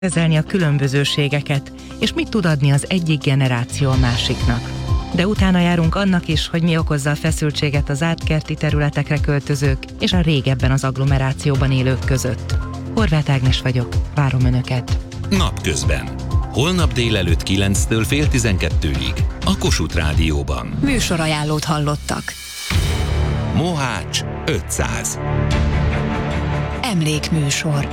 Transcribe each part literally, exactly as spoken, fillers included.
kezelni a különbözőségeket, és mit tud adni az egyik generáció a másiknak. De utána járunk annak is, hogy mi okozza a feszültséget az átkerti területekre költözők és a régebben az agglomerációban élők között. Horváth Ágnes vagyok, várom Önöket. Napközben. Holnap délelőtt kilenctől fél tizenkettőig a Kossuth Rádióban. Műsorajánlót hallottak. Mohács ötszáz. Emlékműsor.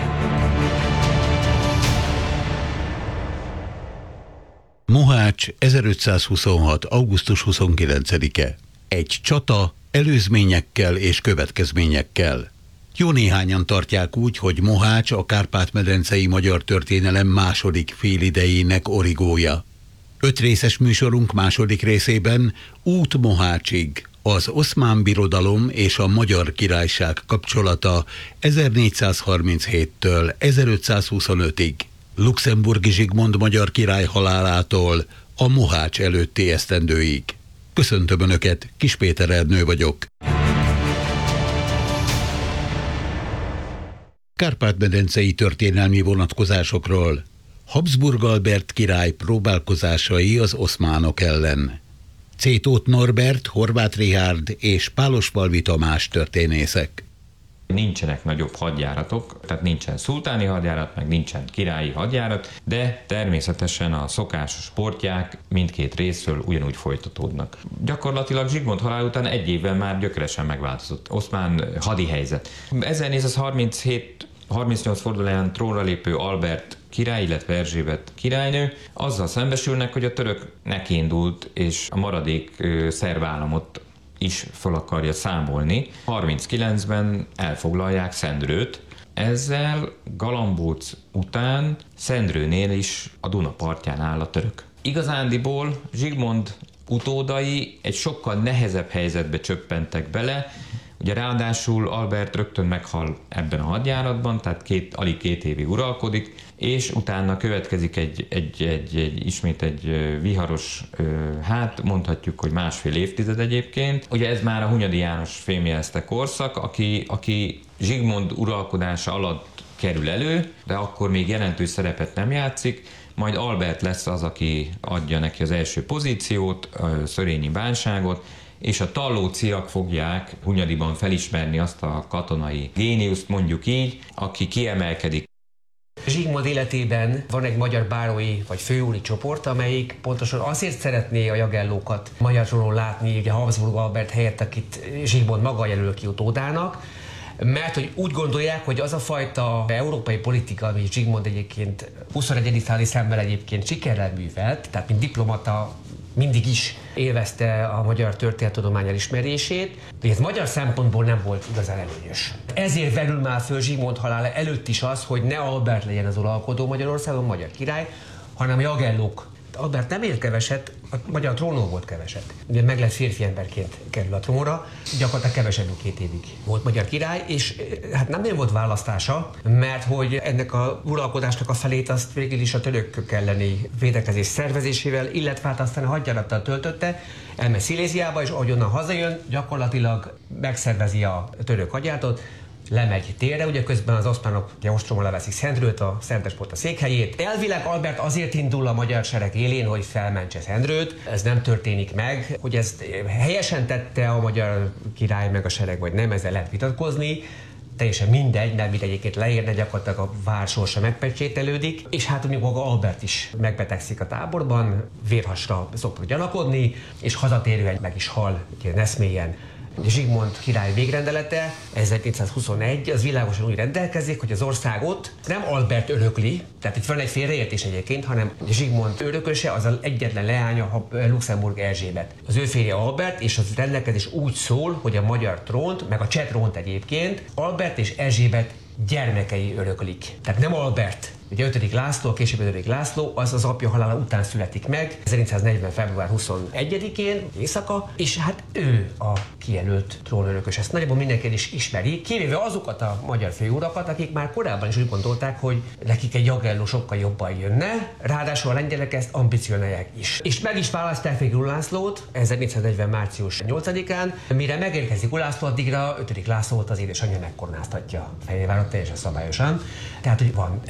Mohács ezerötszázhuszonhat. augusztus huszonkilencedike. Egy csata előzményekkel és következményekkel. Jó néhányan tartják úgy, hogy Mohács a kárpát-medencei magyar történelem második félidejének origója. Öt részes műsorunk második részében út Mohácsig, az Oszmán Birodalom és a Magyar Királyság kapcsolata ezernégyszázharminchéttől ezerötszázhuszonötig, Luxemburgi Zsigmond magyar király halálától a Mohács előtti esztendőig. Köszöntöm Önöket, Kis Péter Ernő vagyok. Kárpát-medencei történelmi vonatkozásokról. Habsburg Albert király próbálkozásai az oszmánok ellen. C. Tóth Norbert, Horváth Richárd és Pálosfalvi Tamás történészek. Nincsenek nagyobb hadjáratok, tehát nincsen szultáni hadjárat, meg nincsen királyi hadjárat, de természetesen a szokásos sportják mindkét részről ugyanúgy folytatódnak. Gyakorlatilag Zsigmond halál után egy évvel már gyökeresen megváltozott oszmán hadi helyzet. ezernégyszázharminchét harmincnyolc fordulóján trónra lépő Albert király, illetve Erzsébet királynő azzal szembesülnek, hogy a török nekiindult, és a maradék ö, szerb államot is fel akarja számolni. harminckilencben elfoglalják Szendrőt, ezzel Galambóc után Szendrőnél is a Duna partján áll a török. Igazándiból Zsigmond utódai egy sokkal nehezebb helyzetbe csöppentek bele, ugye ráadásul Albert rögtön meghal ebben a hadjáratban, tehát két, alig két évig uralkodik, és utána következik egy, egy, egy, egy, ismét egy viharos, hát mondhatjuk, hogy másfél évtized egyébként. Ugye ez már a Hunyadi János fémjelezte korszak, aki, aki Zsigmond uralkodása alatt kerül elő, de akkor még jelentős szerepet nem játszik, majd Albert lesz az, aki adja neki az első pozíciót, a szörényi bánságot, és a tallóciak fogják Hunyadiban felismerni azt a katonai géniuszt, mondjuk így, aki kiemelkedik. Zsigmond életében van egy magyar bárói vagy főúri csoport, amelyik pontosan azért szeretné a jagellókat magyar trónon látni, ugye Habsburg Albert helyett, akit Zsigmond maga jelöl ki utódának, mert hogy úgy gondolják, hogy az a fajta európai politika, ami Zsigmond egyébként huszonegyedik századi szemmel egyébként sikerrel művelt, tehát mint diplomata mindig is élvezte a magyar történettudomány elismerését, de ez magyar szempontból nem volt igazán előnyös. Ezért verül már föl Zsigmond halála előtt is az, hogy ne Albert legyen az uralkodó Magyarországon, magyar király, hanem a jagellók. Albert nem élt keveset, a magyar trónon volt keveset. Ugye meg lett férfi emberként kerül a trónra, gyakorlatilag kevesebb, mint két évig volt magyar király, és hát nem nagyon volt választása, mert hogy ennek a uralkodásnak a felét azt végül is a törökök elleni védekezés szervezésével, illetve hát aztán a hadjárattal töltötte, elmegy Sziléziába, és ahogy onnan hazajön, gyakorlatilag megszervezi a török hadjáratot, lemegy térre, ugye közben az oszmánok ostromra leveszik Szendrőt, a Szentesport a székhelyét. Elvileg Albert azért indul a magyar sereg élén, hogy felmentse Szendrőt. Ez nem történik meg. Hogy ezt helyesen tette a magyar király meg a sereg, vagy nem, ezzel lehet vitatkozni. Teljesen mindegy, mert mint egyébként leérne, gyakorlatilag a vár sorsa megpecsételődik, és hát amikor Albert is megbetegszik a táborban, vérhasra szokott gyanakodni, és hazatérően meg is hal, ugye eszmélyen. Zsigmond király végrendelete, ezerkétszázhuszonegy, az világosan úgy rendelkezik, hogy az országot nem Albert örökli, tehát itt van egy félreértés egyébként, hanem Zsigmond örököse, az az egyetlen leánya, Luxemburg Erzsébet. Az ő férje Albert, és az rendelkezés úgy szól, hogy a magyar trónt, meg a cseh trónt egyébként Albert és Erzsébet gyermekei öröklik. Tehát nem Albert. Ugye ötödik László, a később ötödik László, az az apja halála után születik meg, ezernégyszáznegyven. február huszonegyedikén, éjszaka, és hát ő a kijelölt trónörökös. Ezt nagyjából mindenki is ismeri, kivéve azokat a magyar főurakat, akik már korábban is úgy gondolták, hogy nekik egy jagelló sokkal jobban jönne, ráadásul a lengyelek ezt ambicionálják is. És meg is választják végül Ulászlót ezernégyszáznegyven. március nyolcadikán, mire megérkezik Ulászló, addigra ötödik Lászlót az édesanyja megkoronáztatja Fejérváron teljesen szabályosan. Tehát, hogy van egy koronázás,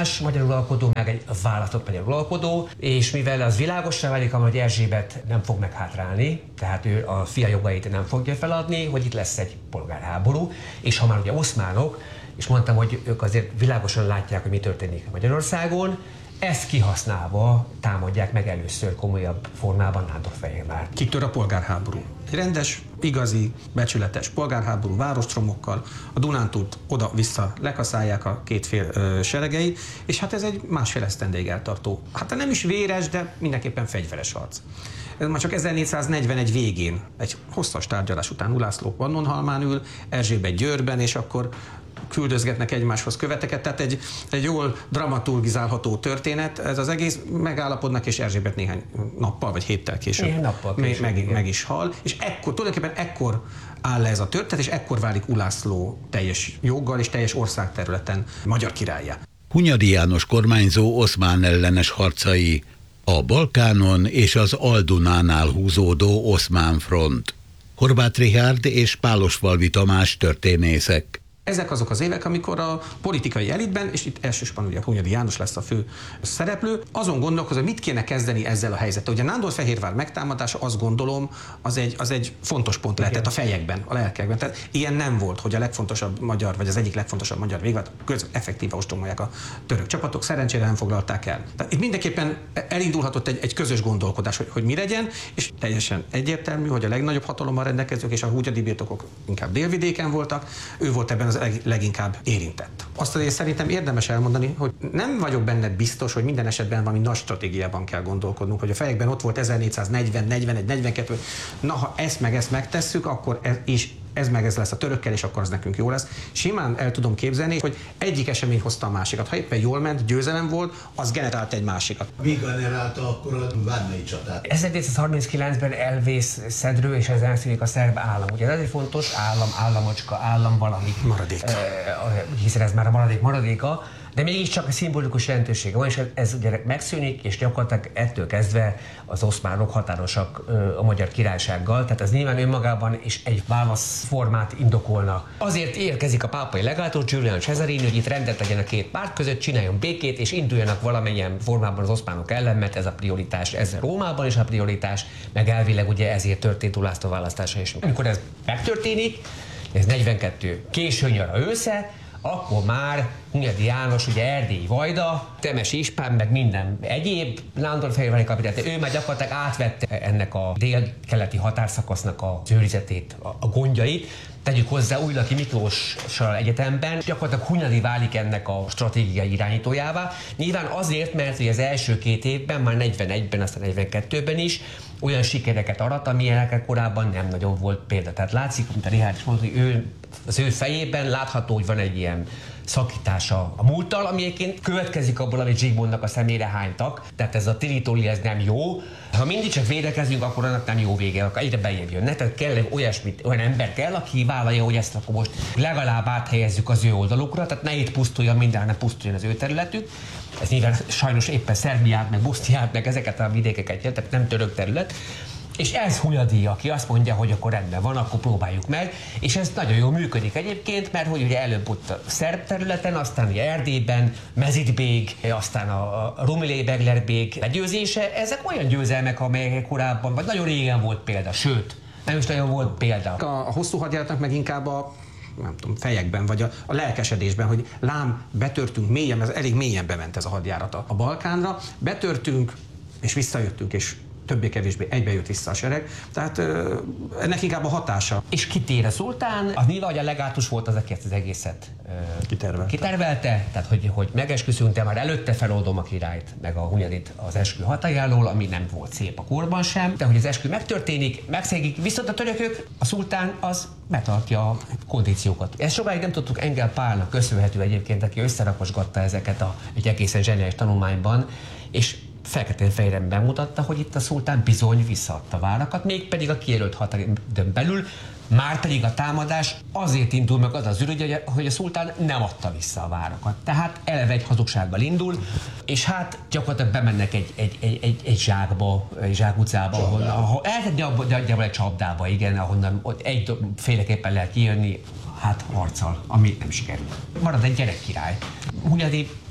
más magyar uralkodó, meg egy választott magyar uralkodó, és mivel az világossá válik, hogy Erzsébet nem fog meghátrálni, tehát ő a fia jogait nem fogja feladni, hogy itt lesz egy polgárháború, és ha már ugye oszmánok, és mondtam, hogy ők azért világosan látják, hogy mi történik Magyarországon, ezt kihasználva támadják meg először komolyabb formában Nándorfehérvárt. Kitör a polgárháború. Egy rendes, igazi, becsületes polgárháború várostromokkal, a Dunántúlt oda-vissza lekaszálják a két fél ö, seregei, és hát ez egy másfél esztendeig eltartó. Hát nem is véres, de mindenképpen fegyveres harc. Ez már csak ezernégyszáznegyvenegy végén, egy hosszas tárgyalás után Ulászló Pannonhalmán ül, Erzsébet Győrben, és akkor küldözgetnek egymáshoz követeket, tehát egy, egy jól dramaturgizálható történet. Ez az egész, megállapodnak, és Erzsébet néhány nappal vagy héttel később nappal később, meg, meg, meg is hal, és ekkor, tulajdonképpen ekkor áll le ez a történet, és ekkor válik Ulászló teljes joggal és teljes országterületen magyar királlyá. Hunyadi János kormányzó oszmán ellenes harcai, a Balkánon és az Al-Dunánál húzódó oszmán front. Horváth Richárd és Pálosfalvi Tamás történészek. Ezek azok az évek, amikor a politikai elitben, és itt elsősorban ugye Hunyadi János lesz a fő szereplő, azon gondolkoz, hogy mit kéne kezdeni ezzel a helyzettel. Ugye Nándorfehérvár megtámadása, azt gondolom, az egy, az egy fontos pont lehetett a fejekben, a lelkekben. Tehát ilyen nem volt, hogy a legfontosabb magyar, vagy az egyik legfontosabb magyar végvárat közben effektíve ostromolják a török csapatok, szerencsére nem foglalták el. Tehát itt mindenképpen elindulhatott egy, egy közös gondolkodás, hogy, hogy mi legyen, és teljesen egyértelmű, hogy a legnagyobb hatalommal rendelkezők és a hunyadi birtokok inkább délvidéken voltak, ő volt ebben az leginkább érintett. Azt azért szerintem érdemes elmondani, hogy nem vagyok benne biztos, hogy minden esetben valami nagy stratégiában kell gondolkodnunk, hogy a fejekben ott volt ezernégyszáznegyven, negyvenegy, negyvenkettő, na ha ezt meg ezt megtesszük, akkor ez is ez meg ez lesz a törökkel, és akkor az nekünk jó lesz. Simán el tudom képzelni, hogy egyik esemény hozta a másikat. Ha éppen jól ment, győzelem volt, az generált egy másikat. Mi generálta akkor a Vármei csatát? ezernégyszázharminckilencben elvész Szedrő, és ez elszűnik a szerb állam. Ugye ez egy fontos állam, államocska, állam valami. Maradék. E, hiszen ez már a maradék maradéka, de mégiscsak szimbolikus jelentősége van, és ez ugye megszűnik, és gyakorlatilag ettől kezdve az oszmánok határosak a Magyar Királysággal, tehát ez nyilván önmagában is egy válaszformát indokolna. Azért érkezik a pápai legátus Giuliano Cesarini, hogy itt rendet legyen a két párt között, csináljon békét, és induljanak valamilyen formában az oszmánok ellen, mert ez a prioritás, ez Rómában is a prioritás, meg elvileg ugye ezért történt Ulászló választása is. Amikor ez megtörténik, ez negyvenkettő késő nyara ősze, akkor már Hunyadi János, ugye erdélyi vajda, Temesi Ispán, meg minden egyéb Nándorfehérvári kapitány, ő már gyakorlatilag átvette ennek a dél-keleti határszakasznak az őrizetét, a, a gondjait. Tegyük hozzá, Újlaki Miklóssal egyetemben gyakorlatilag Hunyadi válik ennek a stratégiai irányítójává. Nyilván azért, mert az első két évben, már negyvenegyben, aztán negyvenkettőben is olyan sikereket arat, amilyenekre korábban nem nagyon volt példa. Tehát látszik, mint a Richárd is mondta, hogy ő, az ő fejében látható, hogy van egy ilyen szakítása a múlttal, ami egyébként következik abból, amit Zsigmondnak a szemére hánytak. Tehát ez a tiritóli, ez nem jó. Ha mindig csak védekezünk, akkor annak nem jó vége, akkor egyre beljebb jönne. Tehát kell olyasmit, olyan ember kell, aki vállalja, hogy ezt akkor most legalább áthelyezzük az ő oldalukra, tehát ne itt pusztuljon minden, ne pusztuljon az ő területük. Ez nyilván sajnos éppen Szerbiát, meg Boszniát, meg ezeket a vidékeket jelent, tehát nem török terület. És ez Hunyadi, aki azt mondja, hogy akkor rendben van, akkor próbáljuk meg. És ez nagyon jól működik egyébként, mert hogy ugye előbb ott a szerb területen, aztán ugye Erdélyben, Mezitbég, aztán a Rumilé-Beglerbég legyőzése, ezek olyan győzelmek, amelyek korábban, vagy nagyon régen volt példa, sőt, nem is nagyon volt példa. A, a hosszú hadjáratnak meg inkább a nem tudom, fejekben, vagy a, a lelkesedésben, hogy lám, betörtünk mélyen, ez elég mélyen bement ez a hadjárat a Balkánra, betörtünk, és visszajöttünk, és többé-kevésbé egybe jött vissza a sereg, tehát ö, ennek inkább a hatása. És kitér a szultán, az nyilván, hogy a legátus volt az, aki ezt az egészet ö, kitervelte. kitervelte, tehát hogy, hogy megesküszünk, de már előtte feloldom a királyt, meg a Hunyadit az eskü hatájáról, ami nem volt szép a korban sem, de hogy az eskü megtörténik, megszegik, viszont a törökök, a szultán az betartja a kondíciókat. Ezt sokáig nem tudtuk, Engel Pálnak köszönhető egyébként, aki összeraposgatta ezeket a, egy egészen zseniális tanulmányban, és feketén-fejren bemutatta, hogy itt a szultán bizony visszaadta várakat, mégpedig a kijelölt határidőn belül, már pedig a támadás azért indul meg az az ürügy, hogy a szultán nem adta vissza a várakat. Tehát eleve egy hazugsággal indul, és hát gyakorlatilag bemennek egy, egy, egy, egy, egy zsákba, egy zsákutcába, ahol, ahol eltett egy csapdába, igen, ahonnan egy féleképpen lehet kijönni, hát harccal, ami nem sikerül. Marad egy gyerekkirály. Hunyadi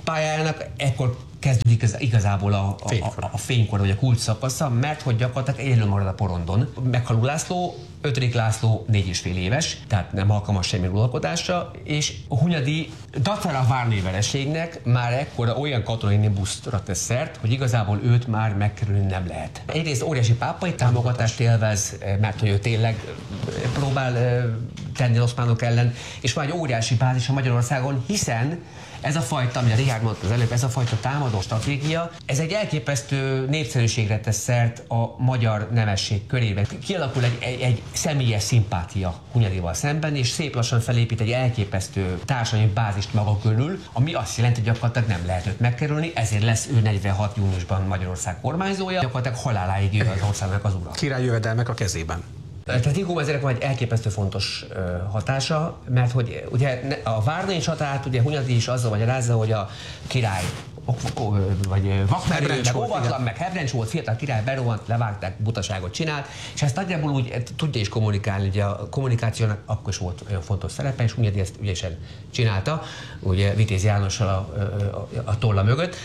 pályájának ekkor kezdődik ez igazából a, a, a, a fénykor, vagy a kulcs szakasza, mert hogy gyakorlatilag egyedül marad a porondon. Meghaló László, ötödik László négy és fél éves, tehát nem alkalmas semmi uralkodásra, és Hunyadi dacára a várnai vereségnek már ekkora olyan katonai nimbuszra tesz szert, hogy igazából őt már megkerülni nem lehet. Egyrészt óriási pápai támogatást élvez, mert hogy ő tényleg próbál tenni az oszmánok ellen, és van egy óriási bázis a Magyarországon, hiszen ez a fajta, amit a Richárd mondta az előbb, ez a fajta támadó stratégia, ez egy elképesztő népszerűségre tesz szert a magyar nemesség körében. Kialakul egy, egy, egy személyes szimpátia Hunyadival szemben, és szép lassan felépít egy elképesztő társadalmi bázist maga körül, ami azt jelenti, hogy gyakorlatilag nem lehet őt megkerülni, ezért lesz ő negyvenhat júniusban Magyarország kormányzója, gyakorlatilag haláláig ő az országnak az ura. Király jövedelmek a kezében. Tehát Rigó mezőnek van egy elképesztő fontos uh, hatása, mert hogy ugye a várnai csatát ugye Hunyadi is azzal magyarázza, hogy a király vagy vakmerő, meg óvatlan, meg hebrencs volt, fiatal király berohant, levágták, butaságot csinált, és ezt nagyjából úgy tudja is kommunikálni, ugye a kommunikációnak akkor is volt olyan fontos szerepe, és Hunyadi ezt ügyesen csinálta, ugye Vitéz Jánossal a, a, a tolla mögött.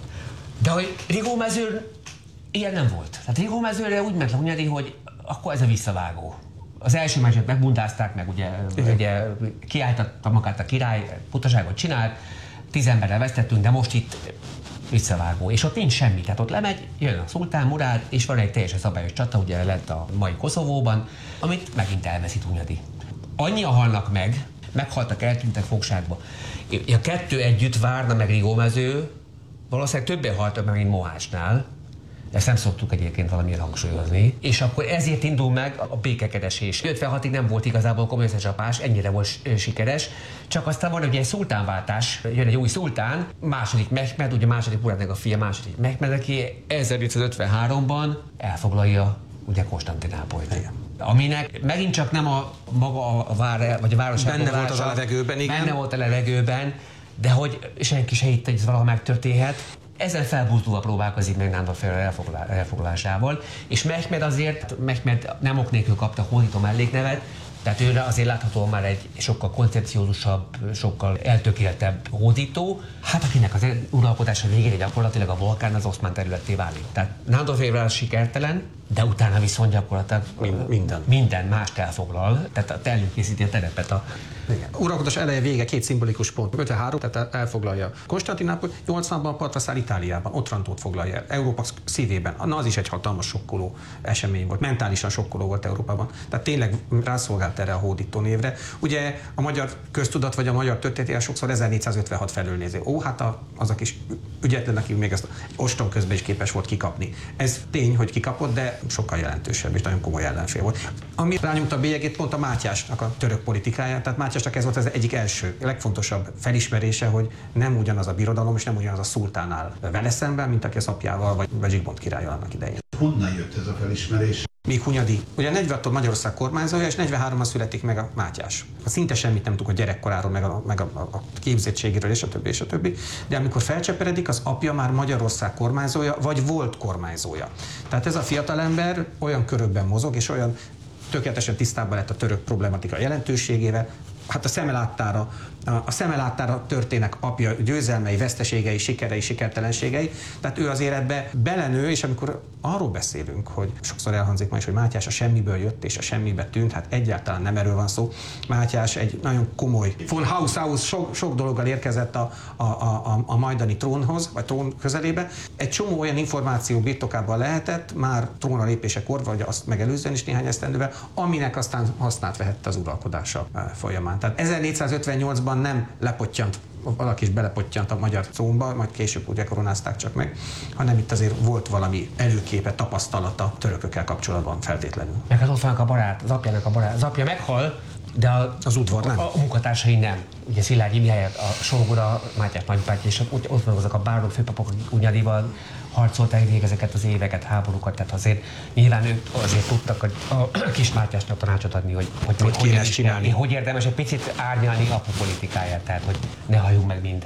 De hogy Rigó mezőn ilyen nem volt. Tehát Rigó mezőre úgy ment le Hunyadi, hogy akkor ez a visszavágó. Az első meccset megbundázták, meg ugye, ugye kiálltatta magát a király, butaságot csinált, tíz emberrel vesztettünk, de most itt visszavágó. És ott nincs semmi. Tehát ott lemegy, jön a szultán, Murád, és van egy teljesen szabályos csata, ugye lett a mai Koszovóban, amit megint elveszít Hunyadi. Annyian halnak meg, meghaltak, eltűntek fogságba. A kettő együtt, Várna meg Rigómező, valószínűleg többen haltak meg, mint Mohácsnál. Ezt nem szoktuk egyébként valamilyen hangsúlyozni. És akkor ezért indul meg a békekeresés. ötvenhatig nem volt igazából komoly összecsapás, ennyire volt sikeres. Csak aztán van ugye egy szultánváltás, jön egy új szultán, második Mehmed, ugye második Muradnak a fia, második Mehmed, aki ezerötszázötvenháromban elfoglalja ugye Konstantinápolyt. Aminek megint csak nem a maga a vár, vagy a város benne volt az a levegőben, igen. Benne volt a levegőben, de hogy senki se hitte, hogy ez valaha megtörténhet. Ezzel felbuzdulva próbálkozik meg Nándor Fehér elfoglalásával, és Mehmed azért, Mehmed nem ok nélkül kapta hódító melléknevet, tehát őre azért láthatóan már egy sokkal koncepciózusabb, sokkal eltökéltebb hódító, hát akinek az uralkodása végére gyakorlatilag a Balkán az oszmán területté válik. Tehát Nándor Fehér sikertelen, de utána viszont gyakorlatilag minden, minden mást elfoglal, tehát előkészíti a terepet a uralkodás eleje vége két szimbolikus pont. ötvenhárom, tehát elfoglalja Konstantinápolyt, nyolcvanban partra száll Itáliában, Otrantót foglalja el, Európa szívében. Na, az is egy hatalmas sokkoló esemény volt, mentálisan sokkoló volt Európában. Tehát tényleg rászolgált erre a hódító névre. Ugye a magyar köztudat vagy a magyar történet sokszor ezernégyszázötvenhat felől nézi. Ó, hát a, az a kis ügyetlen, aki még ezt oston közben is képes volt kikapni. Ez tény, hogy kikapott, de sokkal jelentősebb és nagyon komoly ellenfél volt. Ami rányomta a bélyegét, pont a Mátyásnak a török politikája, tehát Mátyásnak ez volt az egyik első, legfontosabb felismerése, hogy nem ugyanaz a birodalom, és nem ugyanaz a szultán áll vele szemben, mint aki az apjával, vagy Zsigmond királlyal annak idején. Honnan jött ez a felismerés? Míg Hunyadi. Ugye negyvenhattól Magyarország kormányzója, és negyvenháromban születik meg a Mátyás. Szinte semmit nem tudunk a gyerekkoráról, meg a, meg a, a képzettségéről, és a többi, és a többi. De amikor felcseperedik, az apja már Magyarország kormányzója, vagy volt kormányzója. Tehát ez a fiatalember olyan körökben mozog, és olyan tökéletesen tisztában lett a török problematika jelentőségével, hát a szemeláttára, a szemeláttára történnek apja győzelmei, veszteségei, sikerei, sikertelenségei, tehát ő az életbe belenő, és amikor arról beszélünk, hogy sokszor elhangzik ma is, hogy Mátyás a semmiből jött és a semmibe tűnt, hát egyáltalán nem erről van szó. Mátyás egy nagyon komoly, von Haus-Haus sok, sok dologgal érkezett a, a, a, a majdani trónhoz, vagy trón közelébe. Egy csomó olyan információ birtokában lehetett, már trónra lépésekor, vagy azt megelőzően is néhány esztendővel, aminek aztán hasznát vehette az uralkodása folyamán. Tehát ezernégyszázötvennyolcban nem lepottyant, valaki is belepottyant a magyar trónba, majd később ugye koronázták csak meg, hanem itt azért volt valami előképe, tapasztalata törökökkel kapcsolatban feltétlenül. Meg az ott vannak a barát, az apjának a barát. Az apja meghal, de a, az udvar nem. A, a munkatársai nem. Ugye Szilágyi Mihály, a Sógora, Mátyás nagybátyja, és ott, ott vannak azok a bárók, főpapok, akik Hunyadival harcolták végig ezeket az éveket, háborúkat, tehát azért nyilván ők azért tudtak hogy a kis Mátyásnak tanácsot adni, hogy hogy, hogy, hogy, hogy, csinálni. hogy érdemes egy picit árnyalni apu politikáját, tehát hogy ne halljunk meg mind.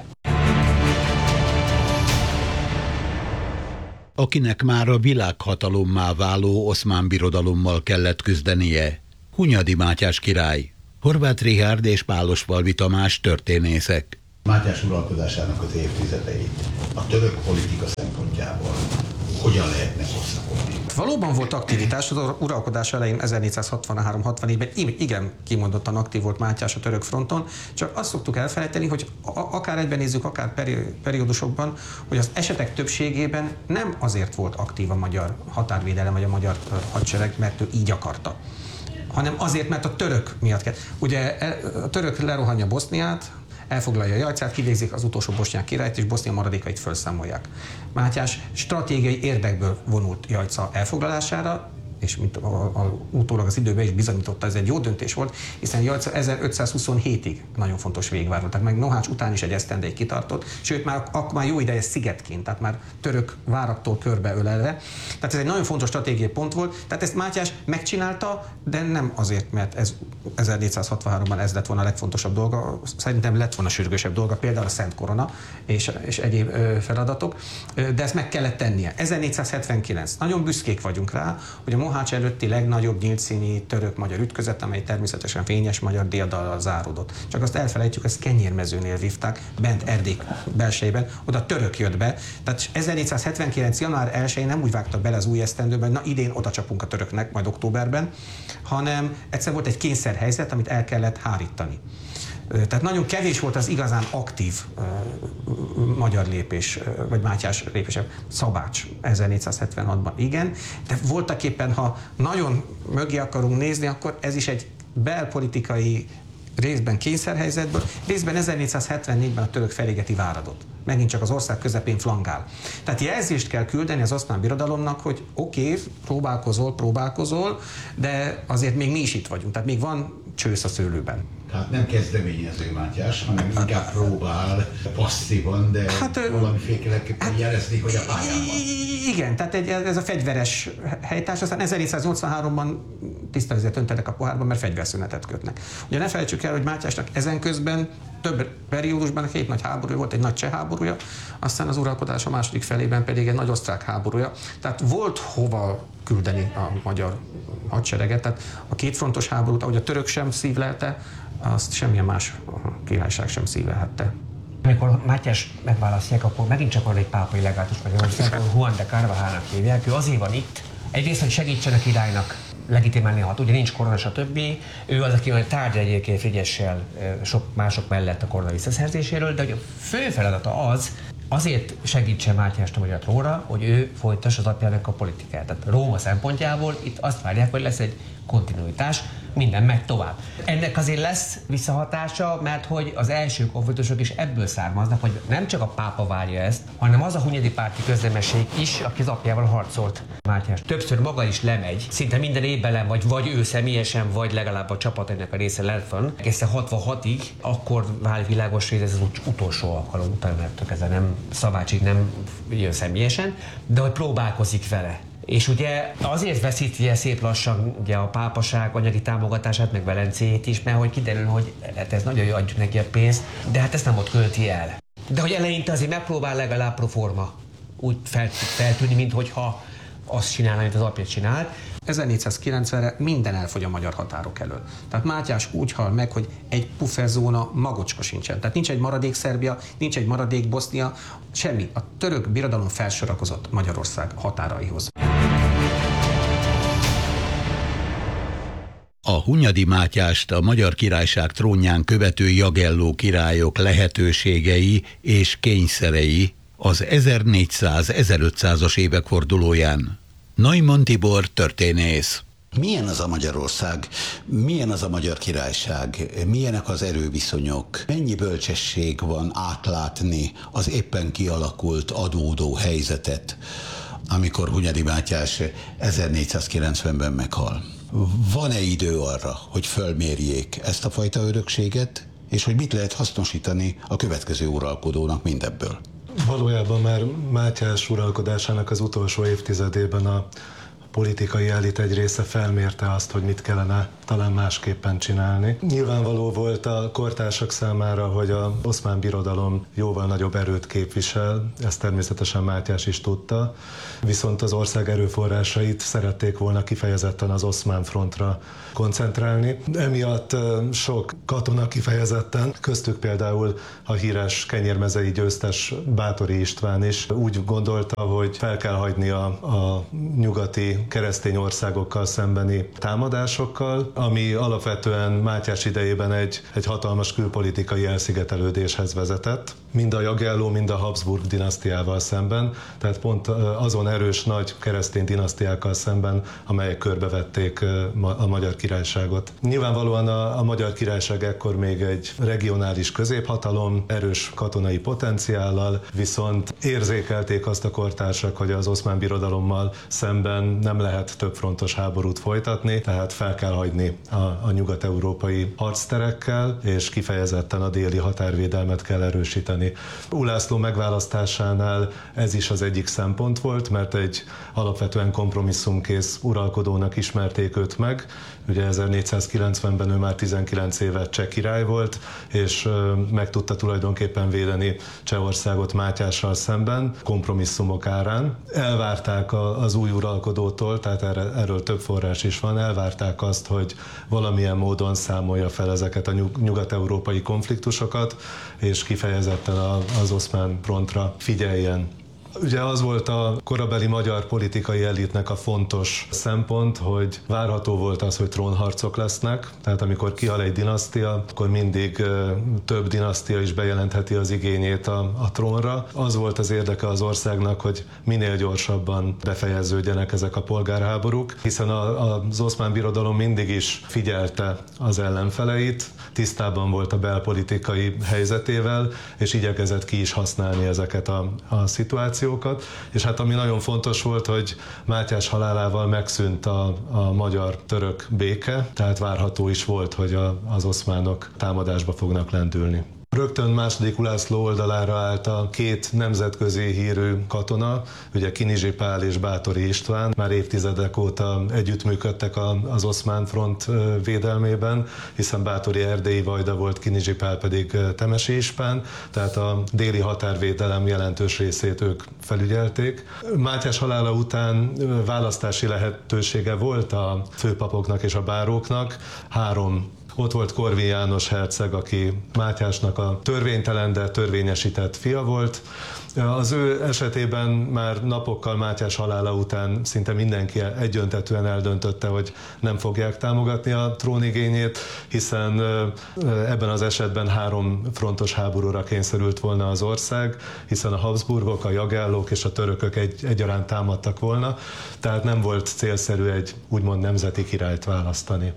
Akinek már a világhatalommá váló oszmán birodalommal kellett küzdenie, Hunyadi Mátyás király, Horváth Richárd és Pálosfalvi Tamás történészek. Mátyás uralkodásának az évtizedeit a török politika szempontjából hogyan lehetne hosszakodni? Valóban volt aktivitás, az uralkodás elején ezernégyszázhatvanhárom hatvannégyben igen kimondottan aktív volt Mátyás a török fronton, csak azt szoktuk elfelejteni, hogy akár egyben nézzük, akár peri- periódusokban, hogy az esetek többségében nem azért volt aktív a magyar határvédelem vagy a magyar hadsereg, mert ő így akarta, hanem azért, mert a török miatt kell. Ugye a török lerohanja Boszniát, elfoglalja Jajcát, kivégzik az utolsó bosnyák királyt, és Bosznia maradékait felszámolják. Mátyás stratégiai érdekből vonult Jajca elfoglalására, és mint a, a, utólag az időben is bizonyította, ez egy jó döntés volt, hiszen Jajca ezerötszázhuszonhétig nagyon fontos végváró, tehát meg Mohács után is egy esztendeig kitartott, sőt már akkor már jó ideje szigetként, tehát már török váraktól körbeölelve. Tehát ez egy nagyon fontos stratégiai pont volt, tehát ezt Mátyás megcsinálta, de nem azért, mert ez ezernégyszázhatvanháromban ez lett volna a legfontosabb dolga, szerintem lett volna sürgősebb dolga, például a Szent Korona és, és egyéb ö, feladatok, de ezt meg kellett tennie. ezernégyszázhetvenkilenc. Nagyon büszkék vagyunk rá, hogy a Mohács előtti legnagyobb nyíltszíni török-magyar ütközet, amely természetesen fényes magyar diadallal záródott. Csak azt elfelejtjük, ezt Kenyérmezőnél vívták, bent Erdély belsejében, oda török jött be. Tehát ezernégyszázhetvenkilenc. január elsején nem úgy vágtak bele az új esztendőben, na idén oda csapunk a töröknek, majd októberben, hanem egyszer volt egy kényszerhelyzet, amit el kellett hárítani. Tehát nagyon kevés volt az igazán aktív uh, magyar lépés, uh, vagy Mátyás lépése. Szabács ezernégyszázhetvenhatban igen, de voltaképpen, ha nagyon mögé akarunk nézni, akkor ez is egy belpolitikai részben kényszerhelyzetből, részben ezernégyszázhetvennégyben a török felégeti váradot. Megint csak az ország közepén flangál. Tehát jelzést kell küldeni az Oszmán Birodalomnak, hogy oké, okay, próbálkozol, próbálkozol, de azért még mi is itt vagyunk. Tehát még van csősz a szőlőben. Tehát nem kezdeményező Mátyás, hanem inkább próbál passzívan, de hát, valamiféleképpen hát, jelezni, hogy a pályán van. Igen, tehát egy, ez a fegyveres helytárs, aztán ezernégyszáznyolcvanháromban tiszta vizet öntenek a pohárban, mert fegyverszünetet kötnek. Ugye ne felejtsük el, hogy Mátyásnak ezen közben több periódusban két nagy háború volt, egy nagy cseh háborúja, aztán az uralkodás a második felében pedig egy nagy osztrák háborúja. Tehát volt hova küldeni a magyar hadsereget, tehát a kétfrontos háborút, ahogy a török sem szívlelte, azt semmilyen más királyság sem szívlelhette. Amikor Mátyás megválasztják, akkor megint csak van egy pápai legátus Magyarországon, Juan de Carvajalnak hívják, ő azért van itt, egyrészt, hogy segítsen a királynak legitimálni a hat, ugye nincs korona, stb. Ő az, aki majd tárgyal egyébként Frigyessel sok mások mellett a korona visszaszerzéséről, de hogy a fő feladata az, azért segítse Mátyást a magyar trónra, hogy ő folytassa az apjának a politikát. Tehát Róma szempontjából itt azt várják, hogy lesz egy kontinuitás, minden megy tovább. Ennek azért lesz visszahatása, mert hogy az első konfliktusok is ebből származnak, hogy nem csak a pápa várja ezt, hanem az a hunyadi párti közlemesség is, aki az apjával harcolt. Mátyás többször maga is lemegy, szinte minden évben vagy, vagy ő személyesen, vagy legalább a csapat ennek a része lett van. Egészen hatvanhatig, akkor válik világos, hogy ez az utolsó alkalom után, mert ezzel nem Szabácsig nem jön személyesen, de hogy próbálkozik vele. És ugye azért veszíti el szép lassan ugye a pápaság anyagi támogatását, meg Velencéjét is, mert hogy kiderül, hogy hát ez nagyon jó, adjuk neki a pénzt, de hát ezt nem ott költi el. De hogy eleinte azért megpróbál legalább proforma úgy felt, feltűnni, minthogyha azt csinálna, mint az apja csinált. ezernégyszázkilencvenre minden elfogy a magyar határok elől. Tehát Mátyás úgy hal meg, hogy egy pufferzóna magocska sincsen. Tehát nincs egy maradék Szerbia, nincs egy maradék Bosznia, semmi. A török birodalom felsorakozott Magyarország határaihoz. A Hunyadi Mátyást a Magyar Királyság trónján követő Jagelló királyok lehetőségei és kényszerei az ezernégyszáz-ezerötszázas évek fordulóján. Neumann Tibor történész. Milyen az a Magyarország, milyen az a Magyar Királyság, milyenek az erőviszonyok, mennyi bölcsesség van átlátni az éppen kialakult adódó helyzetet, amikor Hunyadi Mátyás ezernégyszázkilencvenben meghal. Van-e idő arra, hogy fölmérjék ezt a fajta örökséget, és hogy mit lehet hasznosítani a következő uralkodónak mindebből? Valójában már Mátyás uralkodásának az utolsó évtizedében a politikai elit egy része felmérte azt, hogy mit kellene talán másképpen csinálni. Nyilvánvaló volt a kortársak számára, hogy az Oszmán Birodalom jóval nagyobb erőt képvisel, ezt természetesen Mátyás is tudta, viszont az ország erőforrásait szerették volna kifejezetten az oszmán frontra koncentrálni. Emiatt sok katona kifejezetten, köztük például a híres kenyérmezei győztes Báthory István is úgy gondolta, hogy fel kell hagyni a, a nyugati keresztény országokkal szembeni támadásokkal, ami alapvetően Mátyás idejében egy, egy hatalmas külpolitikai elszigetelődéshez vezetett, mind a Jagelló, mind a Habsburg dinasztiával szemben, tehát pont azon erős nagy keresztény dinasztiákkal szemben, amelyek körbevették a Magyar Királyságot. Nyilvánvalóan a, a Magyar Királyság ekkor még egy regionális középhatalom, erős katonai potenciállal, viszont érzékelték azt a kortársak, hogy az Oszmán Birodalommal szemben nem lehet többfrontos háborút folytatni, tehát fel kell hagyni a, a nyugat-európai harcterekkel, és kifejezetten a déli határvédelmet kell erősíteni. Ulászló megválasztásánál ez is az egyik szempont volt, mert egy alapvetően kompromisszumkész uralkodónak ismerték őt meg. Ugye ezernégyszázkilencvenben ő már tizenkilenc éve cseh király volt, és meg tudta tulajdonképpen védeni Csehországot Mátyással szemben, kompromisszumok árán. Elvárták az új uralkodótól, tehát erről több forrás is van, elvárták azt, hogy valamilyen módon számolja fel ezeket a nyugat-európai konfliktusokat, és kifejezetten az oszmán frontra figyeljen. Ugye az volt a korabeli magyar politikai elitnek a fontos szempont, hogy várható volt az, hogy trónharcok lesznek, tehát amikor kihal egy dinasztia, akkor mindig több dinasztia is bejelentheti az igényét a, a trónra. Az volt az érdeke az országnak, hogy minél gyorsabban befejeződjenek ezek a polgárháborúk, hiszen a, az Oszmán Birodalom mindig is figyelte az ellenfeleit, tisztában volt a belpolitikai helyzetével, és igyekezett ki is használni ezeket a, a szituációkat. És hát ami nagyon fontos volt, hogy Mátyás halálával megszűnt a, a magyar-török béke, tehát várható is volt, hogy a, az oszmánok támadásba fognak lendülni. Rögtön második Ulászló oldalára állt a két nemzetközi hírű katona, ugye Kinizsi Pál és Báthory István, már évtizedek óta együttműködtek az oszmán front védelmében, hiszen Báthory erdélyi vajda volt, Kinizsi Pál pedig temesi ispán, tehát a déli határvédelem jelentős részét ők felügyelték. Mátyás halála után választási lehetősége volt a főpapoknak és a báróknak, három. Ott volt Korvin János herceg, aki Mátyásnak a törvénytelen, de törvényesített fia volt. Az ő esetében már napokkal Mátyás halála után szinte mindenki egyöntetűen eldöntötte, hogy nem fogják támogatni a trónigényét, hiszen ebben az esetben három frontos háborúra kényszerült volna az ország, hiszen a Habsburgok, a Jagellók és a törökök egy, egyaránt támadtak volna, tehát nem volt célszerű egy úgymond nemzeti királyt választani.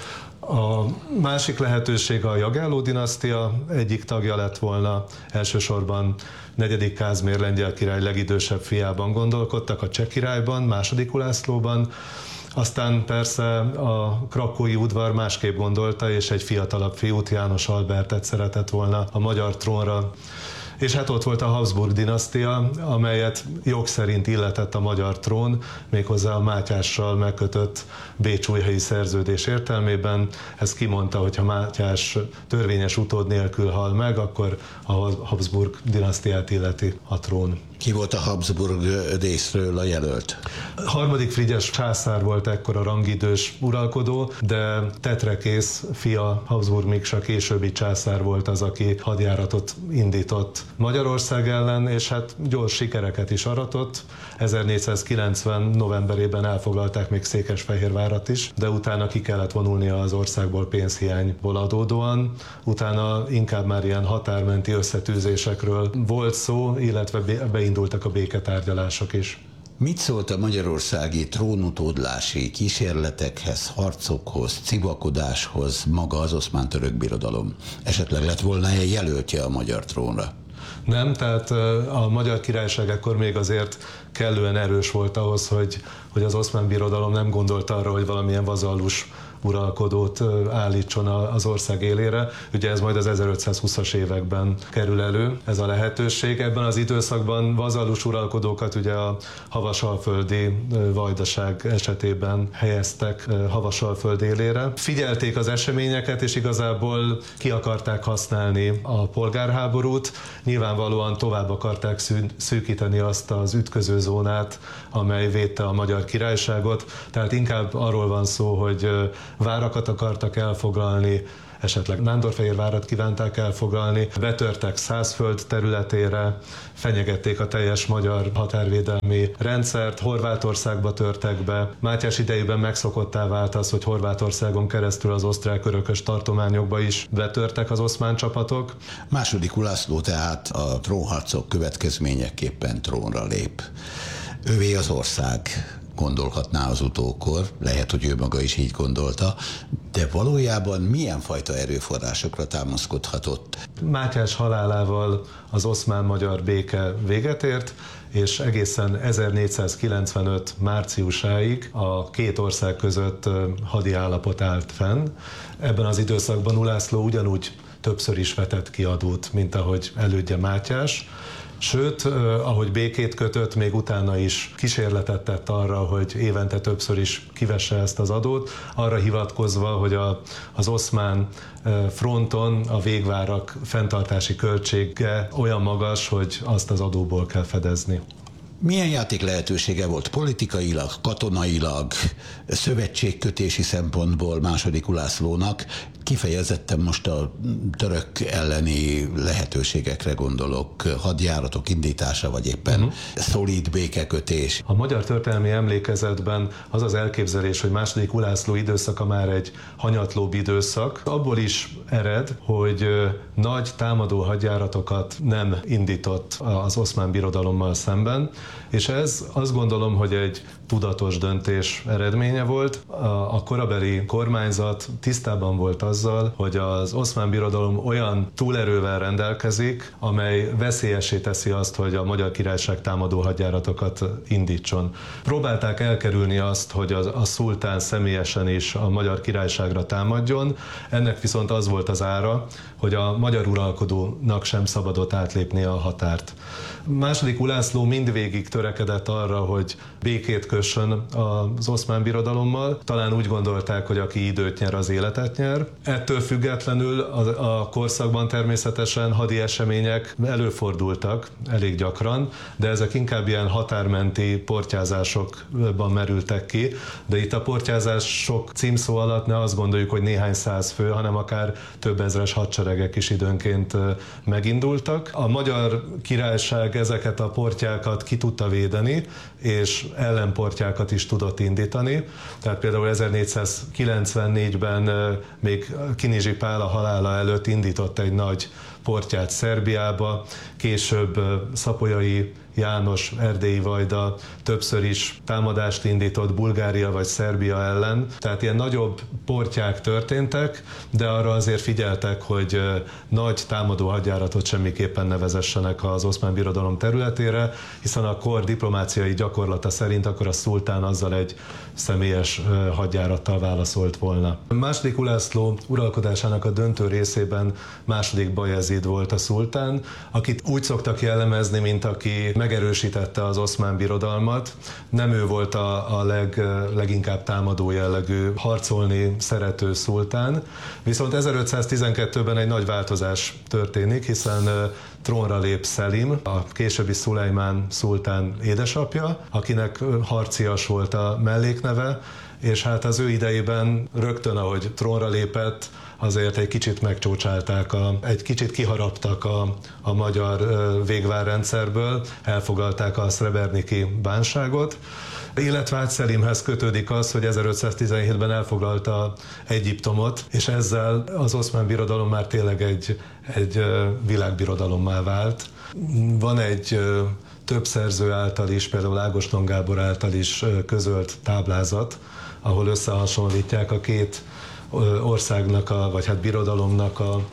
A másik lehetőség a Jagelló dinasztia egyik tagja lett volna, elsősorban negyedik Kázmér lengyel király legidősebb fiában gondolkodtak, a cseh királyban, második Ulászlóban, aztán persze a krakói udvar másképp gondolta, és egy fiatalabb fiút, János Albertet szeretett volna a magyar trónra. És hát ott volt a Habsburg dinasztia, amelyet jog szerint illetett a magyar trón, méghozzá a Mátyással megkötött bécsújhelyi szerződés értelmében. Ez kimondta, hogy ha Mátyás törvényes utód nélkül hal meg, akkor a Habsburg dinasztiát illeti a trón. Ki volt a Habsburg részről a jelölt? Harmadik Frigyes császár volt ekkor a rangidős uralkodó, de Tetrekész fia, Habsburg Miksa későbbi császár volt az, aki hadjáratot indított Magyarország ellen, és hát gyors sikereket is aratott. ezernégyszázkilencven novemberében elfoglalták még Székesfehérvárat is, de utána ki kellett vonulnia az országból pénzhiányból adódóan. Utána inkább már ilyen határmenti összetűzésekről volt szó, illetve beindultak a béketárgyalások is. Mit szólt a magyarországi trónutódlási kísérletekhez, harcokhoz, civakodáshoz maga az Oszmán-török birodalom? Esetleg lett volna egy jelöltje a magyar trónra? Nem, tehát a Magyar Királyság ekkor még azért kellően erős volt ahhoz, hogy, hogy az Oszmán Birodalom nem gondolt arra, hogy valamilyen vazallus uralkodót állítson az ország élére. Ugye ez majd az ezerötszázhúszas években kerül elő ez a lehetőség. Ebben az időszakban vazallus uralkodókat ugye a havasalföldi vajdaság esetében helyeztek Havasalföld élére. Figyelték az eseményeket, és igazából ki akarták használni a polgárháborút. Nyilvánvalóan tovább akarták szűkíteni azt az ütközőzónát, amely védte a Magyar Királyságot. Tehát inkább arról van szó, hogy várakat akartak elfoglalni, esetleg Nándorfehérvárat kívánták elfoglalni, betörtek Szászföld területére, fenyegették a teljes magyar határvédelmi rendszert, Horvátországba törtek be. Mátyás idejében megszokottá vált az, hogy Horvátországon keresztül az osztrák-örökös tartományokba is betörtek az oszmán csapatok. Második Ulászló tehát a trónharcok következményeképpen trónra lép. Ővé az ország, gondolhatná az utókor, lehet, hogy ő maga is így gondolta, de valójában milyen fajta erőforrásokra támaszkodhatott? Mátyás halálával az oszmán-magyar béke véget ért, és egészen ezernégyszázkilencvenöt márciusáig a két ország között hadi állapot állt fenn. Ebben az időszakban Ulászló ugyanúgy többször is vetett ki adót, mint ahogy elődje Mátyás. Sőt, ahogy békét kötött, még utána is kísérletet tett arra, hogy évente többször is kivesse ezt az adót, arra hivatkozva, hogy a, az oszmán fronton a végvárak fenntartási költsége olyan magas, hogy azt az adóból kell fedezni. Milyen játék lehetősége volt politikailag, katonailag, szövetségkötési szempontból második Ulászlónak? Kifejezetten most a török elleni lehetőségekre gondolok, hadjáratok indítása, vagy éppen uh-huh. szolid békekötés. A magyar történelmi emlékezetben az az elképzelés, hogy második Ulászló időszaka már egy hanyatlóbb időszak, abból is ered, hogy nagy támadó hadjáratokat nem indított az oszmán birodalommal szemben, és ez azt gondolom, hogy egy tudatos döntés eredménye volt. A korabeli kormányzat tisztában volt azzal, hogy az oszmán birodalom olyan túlerővel rendelkezik, amely veszélyessé teszi azt, hogy a Magyar Királyság támadó hadjáratokat indítson. Próbálták elkerülni azt, hogy a, a szultán személyesen is a Magyar Királyságra támadjon, ennek viszont az volt az ára, hogy a magyar uralkodónak sem szabadott átlépni a határt. Második Ulászló mindvégig törekedett arra, hogy békét kössön az oszmán birodalommal. Talán úgy gondolták, hogy aki időt nyer, az életet nyer. Ettől függetlenül a, a korszakban természetesen hadi események előfordultak elég gyakran, de ezek inkább ilyen határmenti portyázásokban merültek ki. De itt a portyázások címszó alatt ne azt gondoljuk, hogy néhány száz fő, hanem akár több ezres hadseregek is időnként megindultak. A Magyar Királyság ezeket a portyákat ki tudta védeni, és ellenportyákat is tudott indítani. Tehát például ezernégyszázkilencvennégyben még Kinizsi Pál a halála előtt indított egy nagy portyát Szerbiába, később Szapolyai János, erdélyi vajda többször is támadást indított Bulgária vagy Szerbia ellen. Tehát ilyen nagyobb portyák történtek, de arra azért figyeltek, hogy nagy támadó hadjáratot semmiképpen ne vezessenek az oszmán birodalom területére, hiszen a kor diplomáciai gyakorlata szerint akkor a szultán azzal egy személyes hadjárattal válaszolt volna. A második Ulászló uralkodásának a döntő részében második Bajezid volt a szultán, akit úgy szoktak jellemezni, mint aki megerősítette az oszmán birodalmat. Nem ő volt a, a leg, leginkább támadó jellegű, harcolni szerető szultán, viszont ezerötszáztizenkettőben egy nagy változás történik, hiszen trónra lép Szelim, a későbbi Szulejmán szultán édesapja, akinek Harcias volt a mellékneve, és hát az ő idejében rögtön, ahogy trónra lépett, azért egy kicsit megcsócsálták, a, egy kicsit kiharaptak a, a magyar végvárrendszerből, elfogalták a szreberniki bánságot, illetve hát Szelimhez kötődik az, hogy ezerötszáztizenhétben elfoglalta Egyiptomot, és ezzel az oszmán birodalom már tényleg egy, egy világbirodalommá vált. Van egy több szerző által is, például Ágoston Gábor által is közölt táblázat, ahol összehasonlítják a két országnak, a, vagy hát birodalomnak a,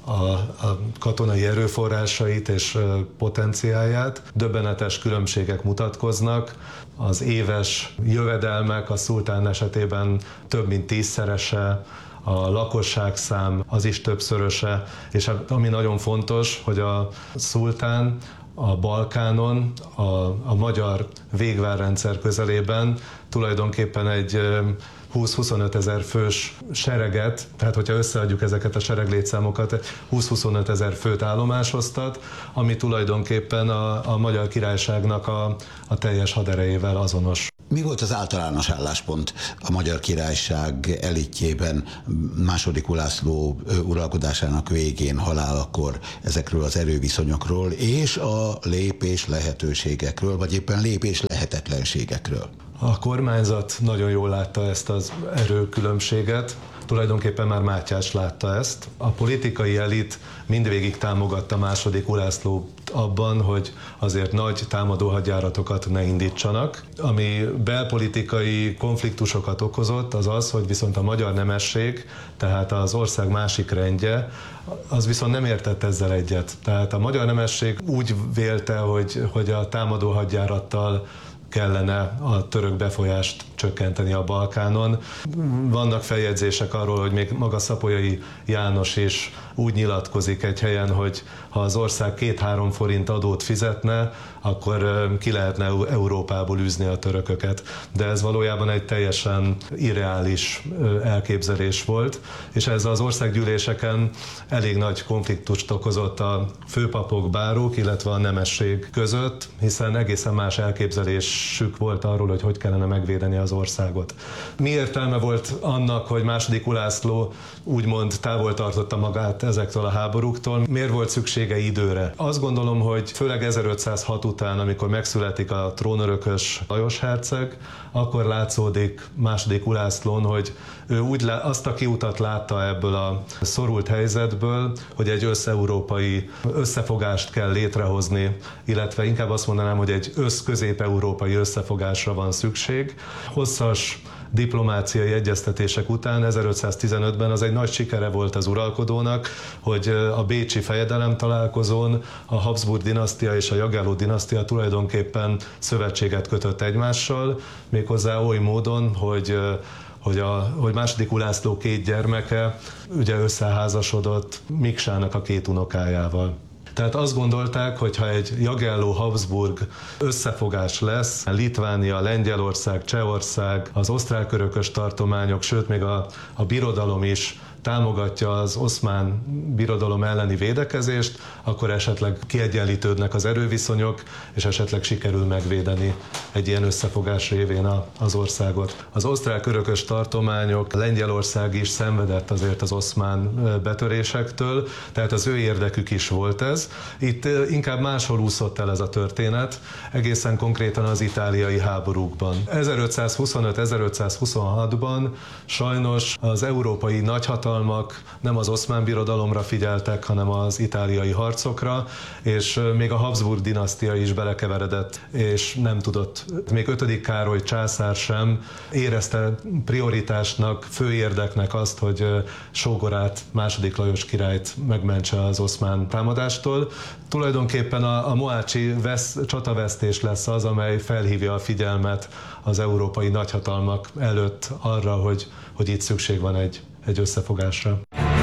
a, a katonai erőforrásait és potenciálját. Döbbenetes különbségek mutatkoznak. Az éves jövedelmek a szultán esetében több mint tízszerese, a lakosságszám az is többszöröse, és ami nagyon fontos, hogy a szultán a Balkánon, a, a magyar végvárrendszer közelében tulajdonképpen egy húsz-huszonöt ezer fős sereget, tehát hogyha összeadjuk ezeket a sereglétszámokat, húsz-huszonöt ezer főt állomásoztat, ami tulajdonképpen a, a Magyar Királyságnak a, a teljes haderejével azonos. Mi volt az általános álláspont a Magyar Királyság elitjében második Ulászló uralkodásának végén, halálakor ezekről az erőviszonyokról és a lépés lehetőségekről, vagy éppen lépés lehetetlenségekről? A kormányzat nagyon jól látta ezt az erőkülönbséget, tulajdonképpen már Mátyás látta ezt. A politikai elit mindvégig támogatta második Ulászlót abban, hogy azért nagy támadóhadjáratokat ne indítsanak. Ami belpolitikai konfliktusokat okozott, az az, hogy viszont a magyar nemesség, tehát az ország másik rendje, az viszont nem értett ezzel egyet. Tehát a magyar nemesség úgy vélte, hogy, hogy a támadóhadjárattal kellene a török befolyást csökkenteni a Balkánon. Vannak feljegyzések arról, hogy még maga Szapolyai János is úgy nyilatkozik egy helyen, hogy ha az ország két-három forint adót fizetne, akkor ki lehetne Európából űzni a törököket. De ez valójában egy teljesen irreális elképzelés volt, és ez az országgyűléseken elég nagy konfliktust okozott a főpapok, bárók, illetve a nemesség között, hiszen egészen más elképzelésük volt arról, hogy hogy kellene megvédeni az országot. Mi értelme volt annak, hogy második Ulászló úgymond távol tartotta magát ezektől a háborúktól? Miért volt szüksége időre? Azt gondolom, hogy főleg ezerötszázhat után, amikor megszületik a trónörökös Lajos herceg, akkor látszódik második Ulászlón, hogy ő úgy lá- azt a kiutat látta ebből a szorult helyzetből, hogy egy összeurópai összefogást kell létrehozni, illetve inkább azt mondanám, hogy egy össz-közép-európai összefogásra van szükség. Hosszas diplomáciai egyeztetések után ezerötszáztizenötben az egy nagy sikere volt az uralkodónak, hogy a bécsi fejedelem találkozón a Habsburg dinasztia és a Jagelló dinasztia tulajdonképpen szövetséget kötött egymással, méghozzá oly módon, hogy hogy, a, hogy második Ulászló két gyermeke ugye összeházasodott Miksának a két unokájával. Tehát azt gondolták, hogy ha egy Jagelló-Habsburg összefogás lesz, Litvánia, Lengyelország, Csehország, az osztrák-örökös tartományok, sőt még a, a birodalom is támogatja az oszmán birodalom elleni védekezést, akkor esetleg kiegyenlítődnek az erőviszonyok, és esetleg sikerül megvédeni egy ilyen összefogás révén az országot. Az osztrák-örökös tartományok, Lengyelország is szenvedett azért az oszmán betörésektől, tehát az ő érdekük is volt ez. Itt inkább máshol úszott el ez a történet, egészen konkrétan az itáliai háborúkban. ezerötszázhuszonöt ezerötszázhuszonhatban sajnos az európai nagyhatalmak nem az oszmán birodalomra figyeltek, hanem az itáliai harcokra, és még a Habsburg dinasztia is belekeveredett, és nem tudott. Még ötödik Károly császár sem érezte prioritásnak, főérdeknek azt, hogy sógorát, második Lajos királyt megmentse az oszmán támadástól. Tulajdonképpen a, a mohácsi vesz, csatavesztés lesz az, amely felhívja a figyelmet az európai nagyhatalmak előtt arra, hogy, hogy itt szükség van egy egy összefogásra.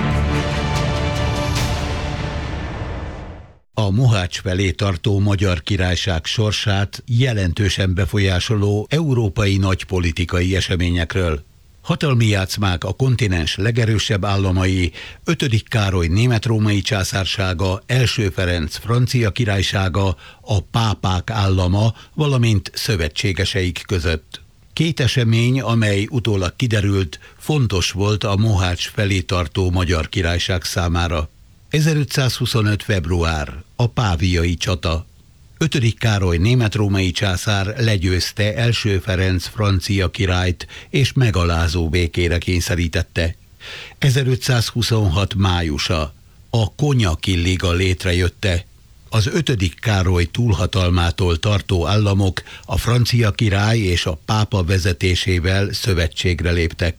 A Mohács felé tartó Magyar Királyság sorsát jelentősen befolyásoló európai nagypolitikai eseményekről. Hatalmi játszmák a kontinens legerősebb államai, ötödik Károly német-római császársága, első Ferenc francia királysága, a pápák állama, valamint szövetségeseik között. Két esemény, amely utólag kiderült, fontos volt a Mohács felé tartó Magyar Királyság számára. ezerötszázhuszonöt február, a páviai csata. ötödik Károly német-római császár legyőzte első Ferenc francia királyt, és megalázó békére kényszerítette. ezerötszázhuszonhat májusa, a Konyaki Liga létrejötte. Az ötödik Károly túlhatalmától tartó államok a francia király és a pápa vezetésével szövetségre léptek.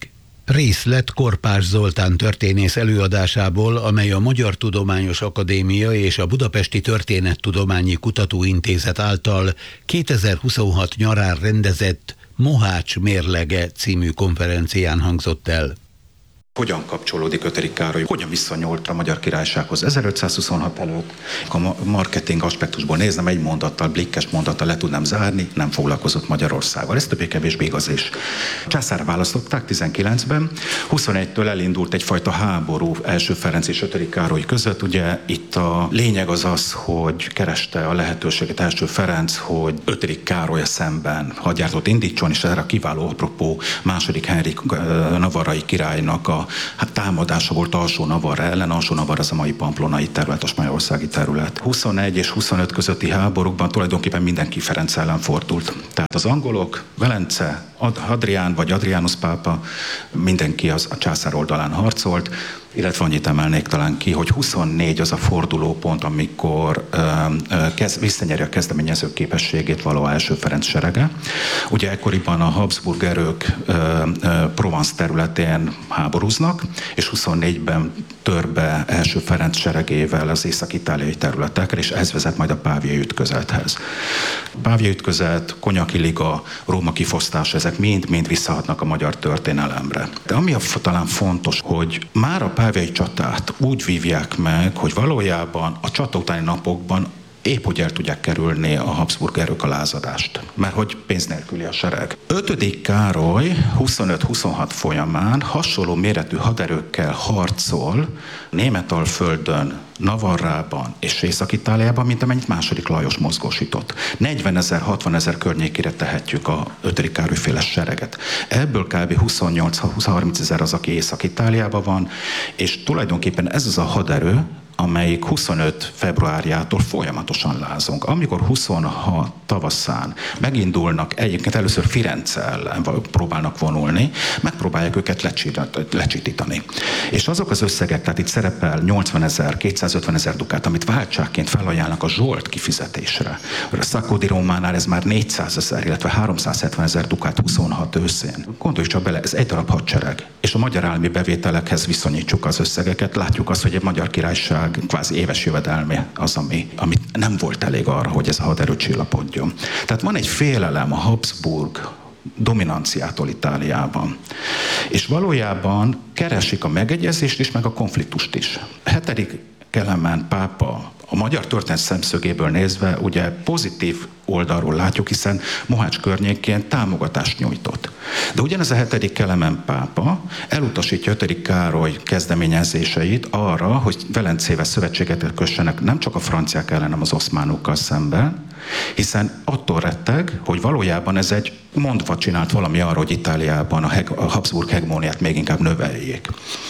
Részlet Korpás Zoltán történész előadásából, amely a Magyar Tudományos Akadémia és a Budapesti Történettudományi Kutatóintézet által kétezer-huszonhat nyarán rendezett Mohács mérlege című konferencián hangzott el. Hogyan kapcsolódik ötödik Károly, hogyan viszonyult a Magyar Királysághoz ezerötszázhuszonhat előtt? A marketing aspektusból néznem, egy mondattal, blikkes mondattal le tudnám zárni, nem foglalkozott Magyarországgal. Ez többé-kevésbé igaz is. Császárra választották tizenkilencben, huszonegytől elindult egyfajta háború első Ferenc és ötödik Károly között. Ugye itt a lényeg az az, hogy kereste a lehetőséget első Ferenc, hogy ötödik Károly szemben hadjáratot indítson, és erre a kiváló apropó második Henrik navarrai királynak a hát támadása volt Alsó-Navarra ellen. Alsó-Navarra az a mai pamplonai terület, a spanyolországi terület. huszonegy és huszonöt közötti háborúkban tulajdonképpen mindenki Ferenc ellen fordult. Tehát az angolok, Velence, Hadrián vagy Adrianus pápa, mindenki az a császár oldalán harcolt, illetve annyit emelnék talán ki, hogy huszonnégy az a fordulópont, amikor ö, ö, kez, visszanyeri a kezdeményező képességét való első Ferenc serege. Ugye ekkoriban a Habsburg erők ö, ö, Provence területén háborúznak, és huszonnégyben tör be első Ferenc seregével az észak-itáliai területekre, és ez vezet majd a páviai ütközethez. Páviai ütközet, Konyaki liga, Róma kifosztása, ezek mind-mind visszahatnak a magyar történelemre. De ami a, talán fontos, hogy már a páviai csatát úgy vívják meg, hogy valójában a csata utáni napokban épp hogy el tudják kerülni a Habsburg erők a lázadást, mert hogy pénz nélküli a sereg. ötödik Károly huszonöt-huszonhat folyamán hasonló méretű haderőkkel harcol Németalföldön, Navarrában és Észak-Itáliában, mint amennyit második Lajos mozgósított. negyvenezer-hatvanezer környékére tehetjük a ötödik Károly féle sereget. Ebből kb. huszonnyolc-harminc ezer az, aki Észak-Itáliában van, és tulajdonképpen ez az a haderő, amelyik huszonöt februárjától folyamatosan lázong. Amikor huszonhat tavaszán megindulnak, egyébként először Firence ellen próbálnak vonulni, megpróbálják őket lecsitítani. És azok az összegek, tehát itt szerepel nyolcvanezer, kétszázötvenezer dukát, amit váltságként felajánlnak a zsolt kifizetésre. A Sacco di Románál ez már négyszázezer, illetve háromszázhetvenezer dukát huszonhat őszén. Gondolj csak bele, ez egy darab hadsereg. És a magyar állami bevételekhez viszonyítsuk az összegeket, látjuk azt, hogy egy Magyar Királyság kvázi éves jövedelme az, ami, ami nem volt elég arra, hogy ez a haderő csillapodjon. Tehát van egy félelem a Habsburg dominanciától Itáliában. És valójában keresik a megegyezést is, meg a konfliktust is. Hetedik Kelemen pápa a magyar történet szemszögéből nézve ugye pozitív oldalról látjuk, hiszen Mohács környékén támogatást nyújtott. De ugyanez a hetedik Kelemen pápa elutasítja ötödik Károly kezdeményezéseit arra, hogy Velencével szövetséget kössenek nem csak a franciák ellen, hanem az oszmánokkal szemben, hiszen attól retteg, hogy valójában ez egy mondva csinált valami arra, hogy Itáliában a, Heg- a Habsburg hegemóniát még inkább növeljék.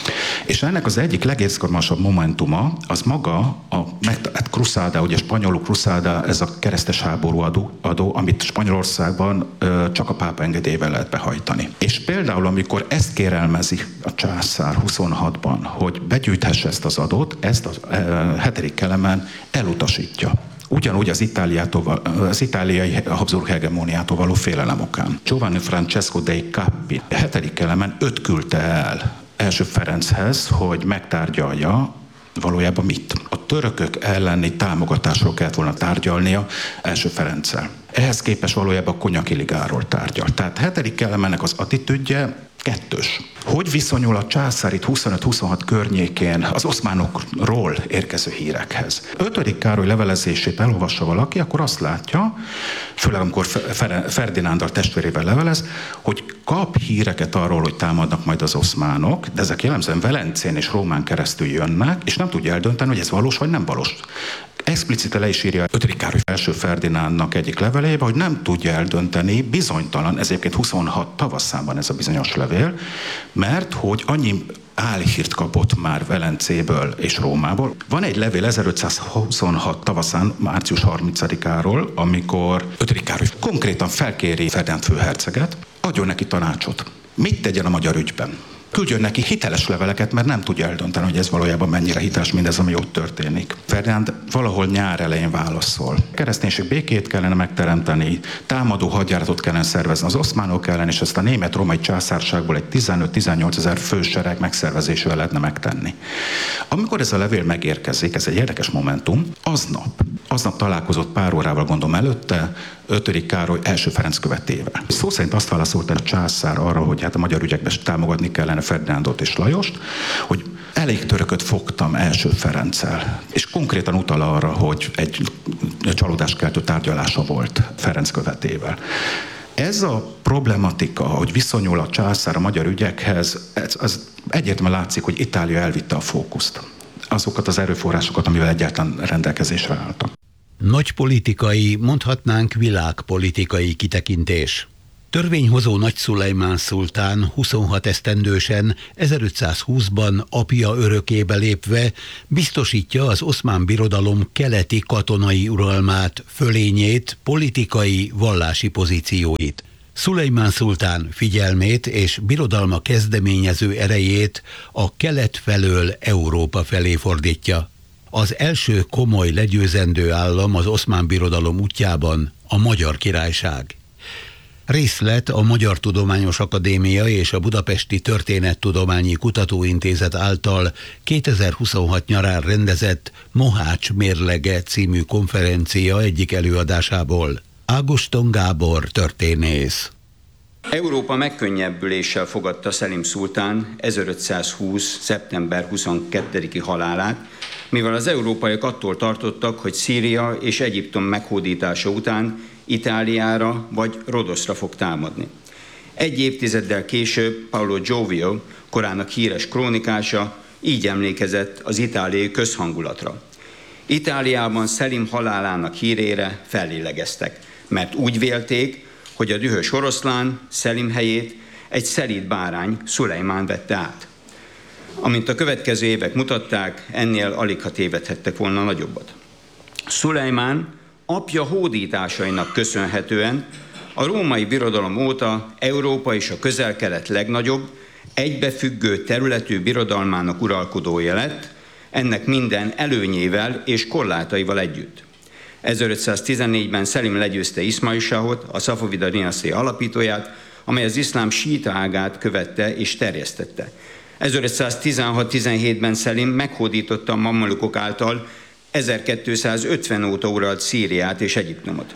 És ennek az egyik legizgalmasabb momentuma az maga a hát Cruzada, ugye spanyolul Cruzada, ez a keresztes háború adó, adó amit Spanyolországban ö, csak a pápa engedélyével lehet behajtani. És például, amikor ezt kérelmezi a császár huszonhatban, hogy begyűjthesse ezt az adót, ezt a hetedik Kelemen elutasítja. Ugyanúgy az, Itáliától, az itáliai Habsburg hegemóniától való félelem okán. Giovanni Francesco dei Cappi hetedik Kelemen öt küldte el első Ferenchez, hogy megtárgyalja valójában mit. A törökök elleni támogatásról kellett volna tárgyalnia első Ferenccel. Ehhez képest valójában a Konyaki ligáról tárgyal. Tehát hetedik Kelemennek az attitűdje kettős. Hogy viszonyul a császár itt huszonöt-huszonhat környékén az oszmánokról érkező hírekhez? ötödik Károly levelezését elolvassa valaki, akkor azt látja, főleg amikor Ferdinándal testvérével levelez, hogy kap híreket arról, hogy támadnak majd az oszmánok, de ezek jellemzően Velencén és Rómán keresztül jönnek, és nem tudja eldönteni, hogy ez valós vagy nem valós. Explicite le is írja ötödik Károly első Ferdinándnak egyik levelébe, hogy nem tudja eldönteni, bizonytalan, ez egyébként huszonhat tavaszán van ez a bizonyos levél, mert hogy annyi álhírt kapott már Velencéből és Rómából. Van egy levél ezerötszázhuszonhat tavaszán, március harmincadikáról, amikor ötödik Károly konkrétan felkéri Ferdinánd főherceget, adjon neki tanácsot. Mit tegyen a magyar ügyben? küldjön neki hiteles leveleket, mert nem tudja eldönteni, hogy ez valójában mennyire hiteles mindez, ami ott történik. Ferdinánd valahol nyár elején válaszol. Kereszténység békét kellene megteremteni, támadó hadjáratot kellene szervezni az oszmánok ellen, és ezt a német-római császárságból egy tizenöt-tizennyolc ezer fősereg megszervezésével lehetne megtenni. Amikor ez a levél megérkezik, ez egy érdekes momentum, aznap, aznap találkozott pár órával, gondolom előtte, ötödik Károly első Ferenc követével. Szó szerint azt válaszolta a császár arra, hogy hát a magyar ügyekben támogatni kellene Ferdinándot és Lajost, hogy elég törököt fogtam első Ferenccel, és konkrétan utal arra, hogy egy csalódáskeltő tárgyalása volt Ferenc követével. Ez a problematika, hogy viszonyul a császár a magyar ügyekhez, ez, az egyértelműen látszik, hogy Itália elvitte a fókuszt. Azokat az erőforrásokat, amivel egyáltalán rendelkezésre álltak. Nagy politikai, mondhatnánk világpolitikai kitekintés. Törvényhozó Nagy Szulejmán szultán huszonhat esztendősen ezerötszázhúszban apja örökébe lépve biztosítja az Oszmán Birodalom keleti katonai uralmát, fölényét, politikai, vallási pozícióit. Szulejmán szultán figyelmét és birodalma kezdeményező erejét a kelet felől Európa felé fordítja. Az első komoly legyőzendő állam az Oszmán Birodalom útjában a Magyar Királyság. Részlet a Magyar Tudományos Akadémia és a Budapesti Történettudományi Kutatóintézet által kétezer-huszonhat nyarán rendezett Mohács mérlege című konferencia egyik előadásából. Ágoston Gábor történész. Európa megkönnyebbüléssel fogadta Szelim szultán ezerötszázhúsz. szeptember huszonkettediki halálát, mivel az európaiak attól tartottak, hogy Szíria és Egyiptom meghódítása után Itáliára vagy Rodoszra fog támadni. Egy évtizeddel később Paolo Giovio, korának híres krónikása, így emlékezett az itáliai közhangulatra. Itáliában Szelim halálának hírére fellélegeztek, mert úgy vélték, hogy a dühös oroszlán Szelim helyét egy szelíd bárány, Szulejmán vette át. Amint a következő évek mutatták, ennél aligha tévedhettek volna nagyobbat. Szulejmán apja hódításainak köszönhetően a római birodalom óta Európa és a Közel-Kelet legnagyobb, egybefüggő területű birodalmának uralkodója lett, ennek minden előnyével és korlátaival együtt. ezerötszáztizennégyben Szelim legyőzte Iszmail Sahot, a Szafavida dinasztia alapítóját, amely az iszlám síita ágát követte és terjesztette. ezerötszáztizenhat-tizenhétben Szelim meghódította a mamlukok által ezerkétszázötven óta uralt Szíriát és Egyiptomot.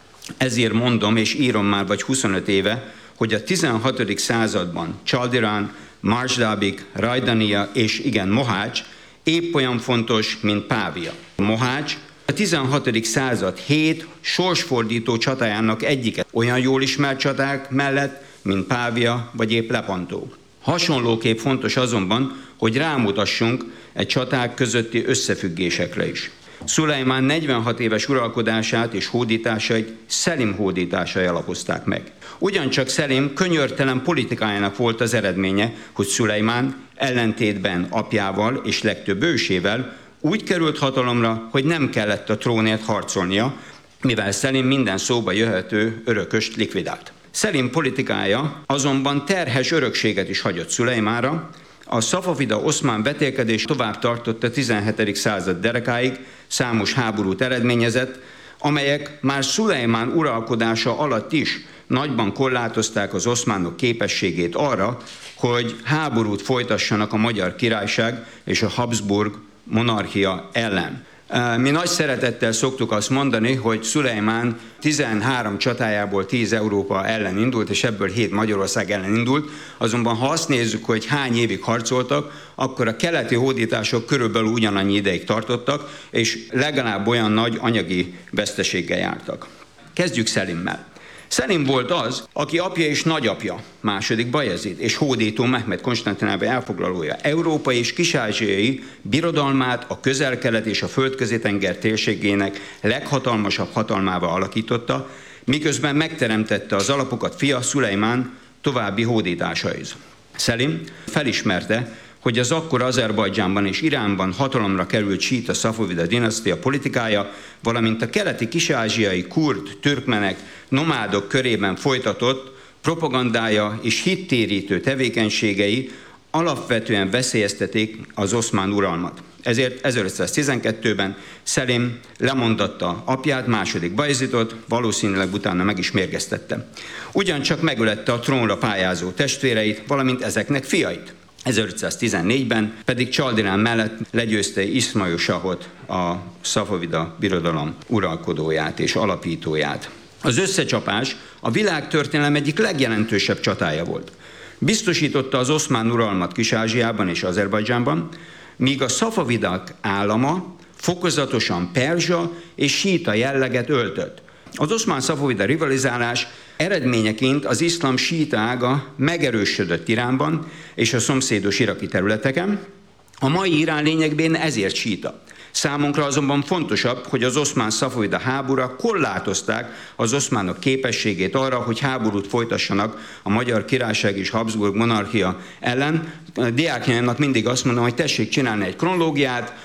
Ezért mondom és írom már vagy huszonöt éve, hogy a tizenhatodik században Csaldirán, Marsdábik, Rajdania és igen Mohács épp olyan fontos, mint Pávia. Mohács a tizenhatodik század hét sorsfordító csatájának egyike, olyan jól ismert csaták mellett, mint Pávia vagy épp Lepantó. Hasonlóképp fontos azonban, hogy rámutassunk egy csaták közötti összefüggésekre is. Szulejmán negyvenhat éves uralkodását és hódításait Szelim hódításai alapozták meg. Ugyancsak Szelim könyörtelen politikájának volt az eredménye, hogy Szulejmán ellentétben apjával és legtöbb ősével úgy került hatalomra, hogy nem kellett a trónért harcolnia, mivel Szelim minden szóba jöhető örököst likvidált. Szelim politikája azonban terhes örökséget is hagyott Szulejmánra. A szafavida oszmán vetélkedés tovább tartott a tizenhetedik század derekáig, számos háborút eredményezett, amelyek már Szulejmán uralkodása alatt is nagyban korlátozták az oszmánok képességét arra, hogy háborút folytassanak a Magyar Királyság és a Habsburg monarchia ellen. Mi nagy szeretettel szoktuk azt mondani, hogy Szulejmán tizenhárom csatájából tíz Európa ellen indult, és ebből hét Magyarország ellen indult. Azonban ha azt nézzük, hogy hány évig harcoltak, akkor a keleti hódítások körülbelül ugyanannyi ideig tartottak, és legalább olyan nagy anyagi veszteséggel jártak. Kezdjük Szelimmel. Szelim volt az, aki apja és nagyapja, második Bajezid, és hódító Mehmed Konstantinápoly elfoglalója Európa és kis-ázsiai birodalmát a Közel-Kelet és a Földközi-tenger térségének leghatalmasabb hatalmává alakította, miközben megteremtette az alapokat fia Szulejmán további hódításaihoz. Szelim felismerte, hogy az akkor Azerbajdzsánban és Iránban hatalomra került síita Szafavida dinasztia politikája, valamint a keleti kis-ázsiai kurd, türkmenek, nomádok körében folytatott propagandája és hittérítő tevékenységei alapvetően veszélyeztették az oszmán uralmat. Ezért ezerötszáztizenkettőben Szelim lemondatta apját, második Bajazidot, valószínűleg utána meg is mérgeztette. Ugyancsak megölette a trónra pályázó testvéreit, valamint ezeknek fiait. ezerötszáztizennégyben pedig Csaldirán mellett legyőzte Iszmail Sahot, a Szafavida birodalom uralkodóját és alapítóját. Az összecsapás a világtörténelem egyik legjelentősebb csatája volt. Biztosította az oszmán uralmat Kis-Ázsiában és Azerbajdzsánban, míg a szafavidák állama fokozatosan perzsa és síta jelleget öltött. Az oszmán-szafavida rivalizálás eredményeként az iszlám síta ága megerősödött Iránban és a szomszédos iraki területeken. A mai Irán lényegben ezért síta. Számunkra azonban fontosabb, hogy az oszmán-szafavida háborúra korlátozták az oszmánok képességét arra, hogy háborút folytassanak a Magyar Királyság és Habsburg monarchia ellen. A diákjaimnak mindig azt mondom, hogy tessék csinálni egy kronológiát,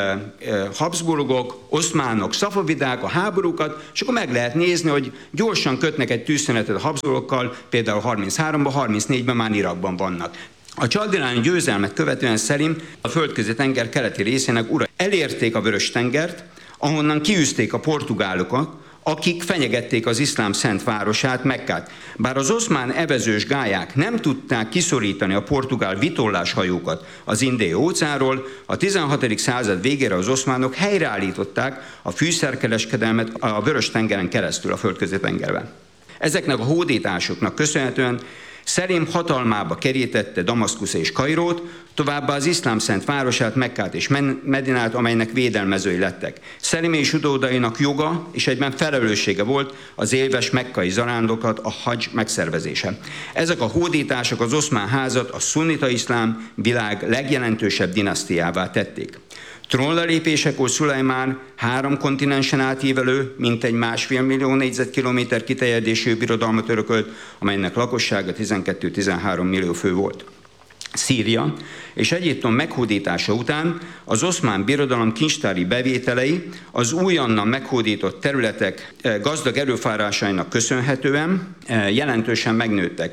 Habsburgok, oszmánok, szafavidák, a háborúkat, és akkor meg lehet nézni, hogy gyorsan kötnek egy tűzszünetet a Habsburgokkal, például harminchárom-ban, harmincnégyben már Irakban vannak. A csaldiráni győzelmet követően Szelim a Földközi-tenger keleti részének ura. Elérték a Vörös-tengert, ahonnan kiűzték a portugálokat, akik fenyegették az iszlám szent városát, Mekkát. Bár az oszmán evezős gályák nem tudták kiszorítani a portugál vitorláshajókat az Indiai óceánról, a tizenhatodik század végére az oszmánok helyreállították a fűszerkereskedelmet a Vörös-tengeren keresztül a Földközi-tengerben. Ezeknek a hódításoknak köszönhetően Szelim hatalmába kerítette Damaszkusz és Kairót, továbbá az iszlám szent városát, Mekkát és Medinát, amelynek védelmezői lettek. Szelim és utódainak joga és egyben felelőssége volt az éves mekkai zarándokat, a hadzs megszervezése. Ezek a hódítások az oszmán házat a szunnita iszlám világ legjelentősebb dinasztiává tették. Trónlelépésekor Szulajmán három kontinensen átívelő, mintegy másfél millió négyzetkilométer kiterjedésű birodalmat örökölt, amelynek lakossága tizenkettő-tizenhárom millió fő volt. Szíria és Egyiptom meghódítása után az oszmán birodalom kincstári bevételei az újonnan meghódított területek gazdag erőforrásainak köszönhetően jelentősen megnőttek.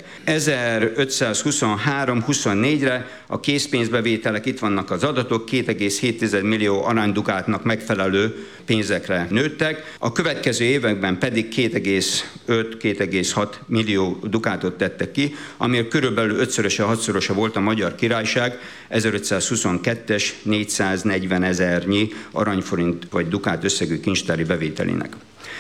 ezerötszázhuszonhárom-huszonnégyre a készpénzbevételek, itt vannak az adatok, két egész hét millió aranydukátnak megfelelő pénzekre nőttek, a következő években pedig két egész öt-két egész hat millió dukátot tettek ki, ami körülbelül ötszöröse, hatszorosa volt a Magyar Királyság ezerötszázhuszonkettes négyszáznegyven ezernyi aranyforint vagy dukát összegű kincstári bevételének.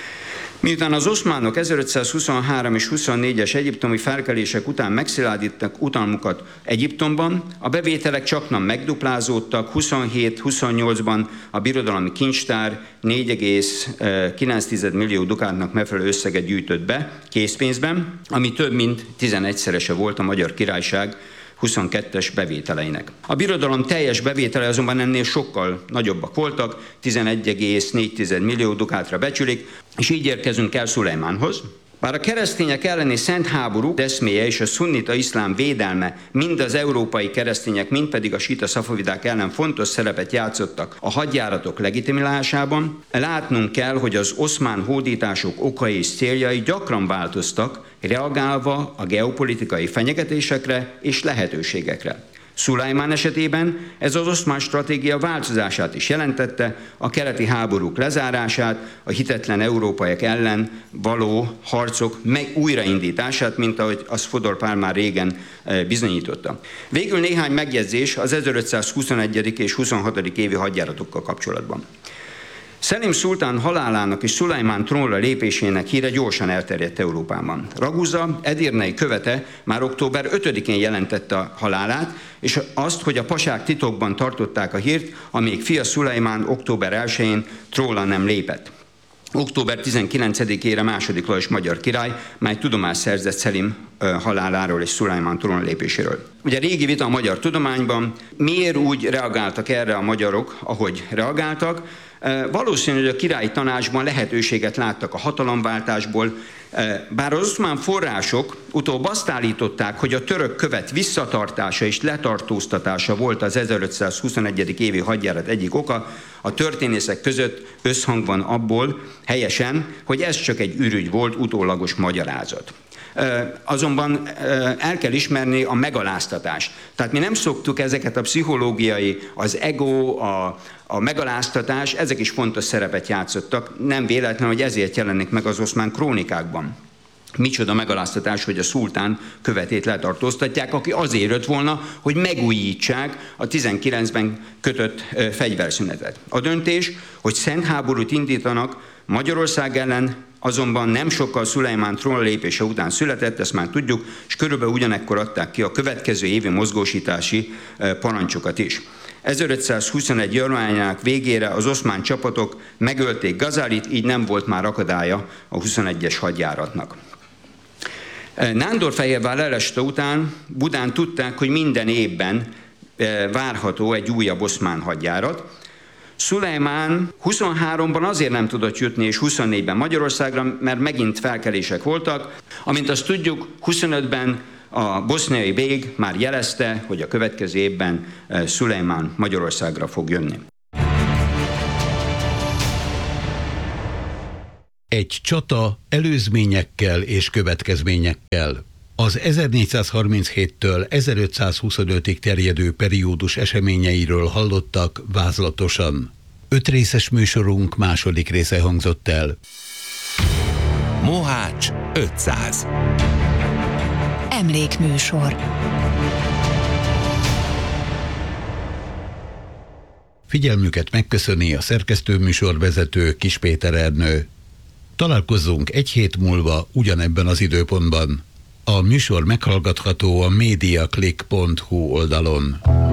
Miután az oszmánok ezerötszázhuszonhárom és huszonnégyes egyiptomi felkelések után megszilárdítottak utalmukat Egyiptomban, a bevételek csaknem megduplázódtak, huszonhét-huszonnyolcban a birodalmi kincstár négy egész kilenc millió dukátnak megfelelő összeget gyűjtött be készpénzben, ami több mint tizenegyszerese volt a Magyar Királyság huszonkettes bevételeinek. A birodalom teljes bevétele azonban ennél sokkal nagyobbak voltak, tizenegy egész négy millió dukátra becsülik, és így érkezünk el Szulajmánhoz. Bár a keresztények elleni szent háború eszméje és a szunnita iszlám védelme mind az európai keresztények, mind pedig a síta szafavidák ellen fontos szerepet játszottak a hadjáratok legitimálásában, látnunk kell, hogy az oszmán hódítások okai és céljai gyakran változtak, reagálva a geopolitikai fenyegetésekre és lehetőségekre. Szulajmán esetében ez az oszmán stratégia változását is jelentette, a keleti háborúk lezárását, a hitetlen európaiak ellen való harcok meg újraindítását, mint ahogy az Fodor Pál már régen bizonyította. Végül néhány megjegyzés az ezerötszázhuszonegyedik és huszonhatodik évi hadjáratokkal kapcsolatban. Szelim szultán halálának és Szulajmán trónra lépésének híre gyorsan elterjedt Európában. Raguza, Edirnei követe már október ötödikén jelentette a halálát, és azt, hogy a pasák titokban tartották a hírt, amíg fia Szulajmán október elsején trónra nem lépett. október tizenkilencedikére második Lajos magyar király már tudomást szerzett Szelim haláláról és Szulajmán trónra lépéséről. Ugye régi vita a magyar tudományban, miért úgy reagáltak erre a magyarok, ahogy reagáltak. Valószínű, hogy a királyi tanácsban lehetőséget láttak a hatalomváltásból, Bár az oszmán források utóbb azt állították, hogy a török követ visszatartása és letartóztatása volt az ezerötszázhuszonegyedik évi hadjárat egyik oka, a történészek között összhang van abból helyesen, hogy ez csak egy ürügy volt, utólagos magyarázat. Azonban el kell ismerni a megaláztatást. Tehát mi nem szoktuk ezeket a pszichológiai, az ego, a, a megaláztatás, ezek is fontos szerepet játszottak. Nem véletlen, hogy ezért jelenik meg az oszmán krónikákban. Micsoda megaláztatás, hogy a szultán követét letartóztatják, aki azért jött volna, hogy megújítsák a tizenkilencben kötött fegyverszünetet. A döntés, hogy szent háborút indítanak Magyarország ellen, azonban nem sokkal Szulejmán trónra lépése után született, ezt már tudjuk, és körülbelül ugyanekkor adták ki a következő évi mozgósítási parancsokat is. ezerötszázhuszonegy januárjának végére az oszmán csapatok megölték Gazalit, így nem volt már akadálya a huszonegyes hadjáratnak. Nándorfehérvár eleste után Budán tudták, hogy minden évben várható egy újabb oszmán hadjárat. Szulejmán huszonháromban azért nem tudott jutni, és huszonnégyben Magyarországra, mert megint felkelések voltak. Amint azt tudjuk, huszonötben a boszniai bég már jelezte, hogy a következő évben Szulejmán Magyarországra fog jönni. Egy csata előzményekkel és következményekkel. Az ezernégyszázharminchéttől ezerötszázhuszonötig terjedő periódus eseményeiről hallottak vázlatosan. Öt részes műsorunk második része hangzott el. Mohács ötszáz. Emlékműsor. Figyelmüket megköszöni a szerkesztőműsorvezető Kis Péter Ernő. Találkozzunk egy hét múlva ugyanebben az időpontban. A műsor meghallgatható a mediaclick pont hu oldalon.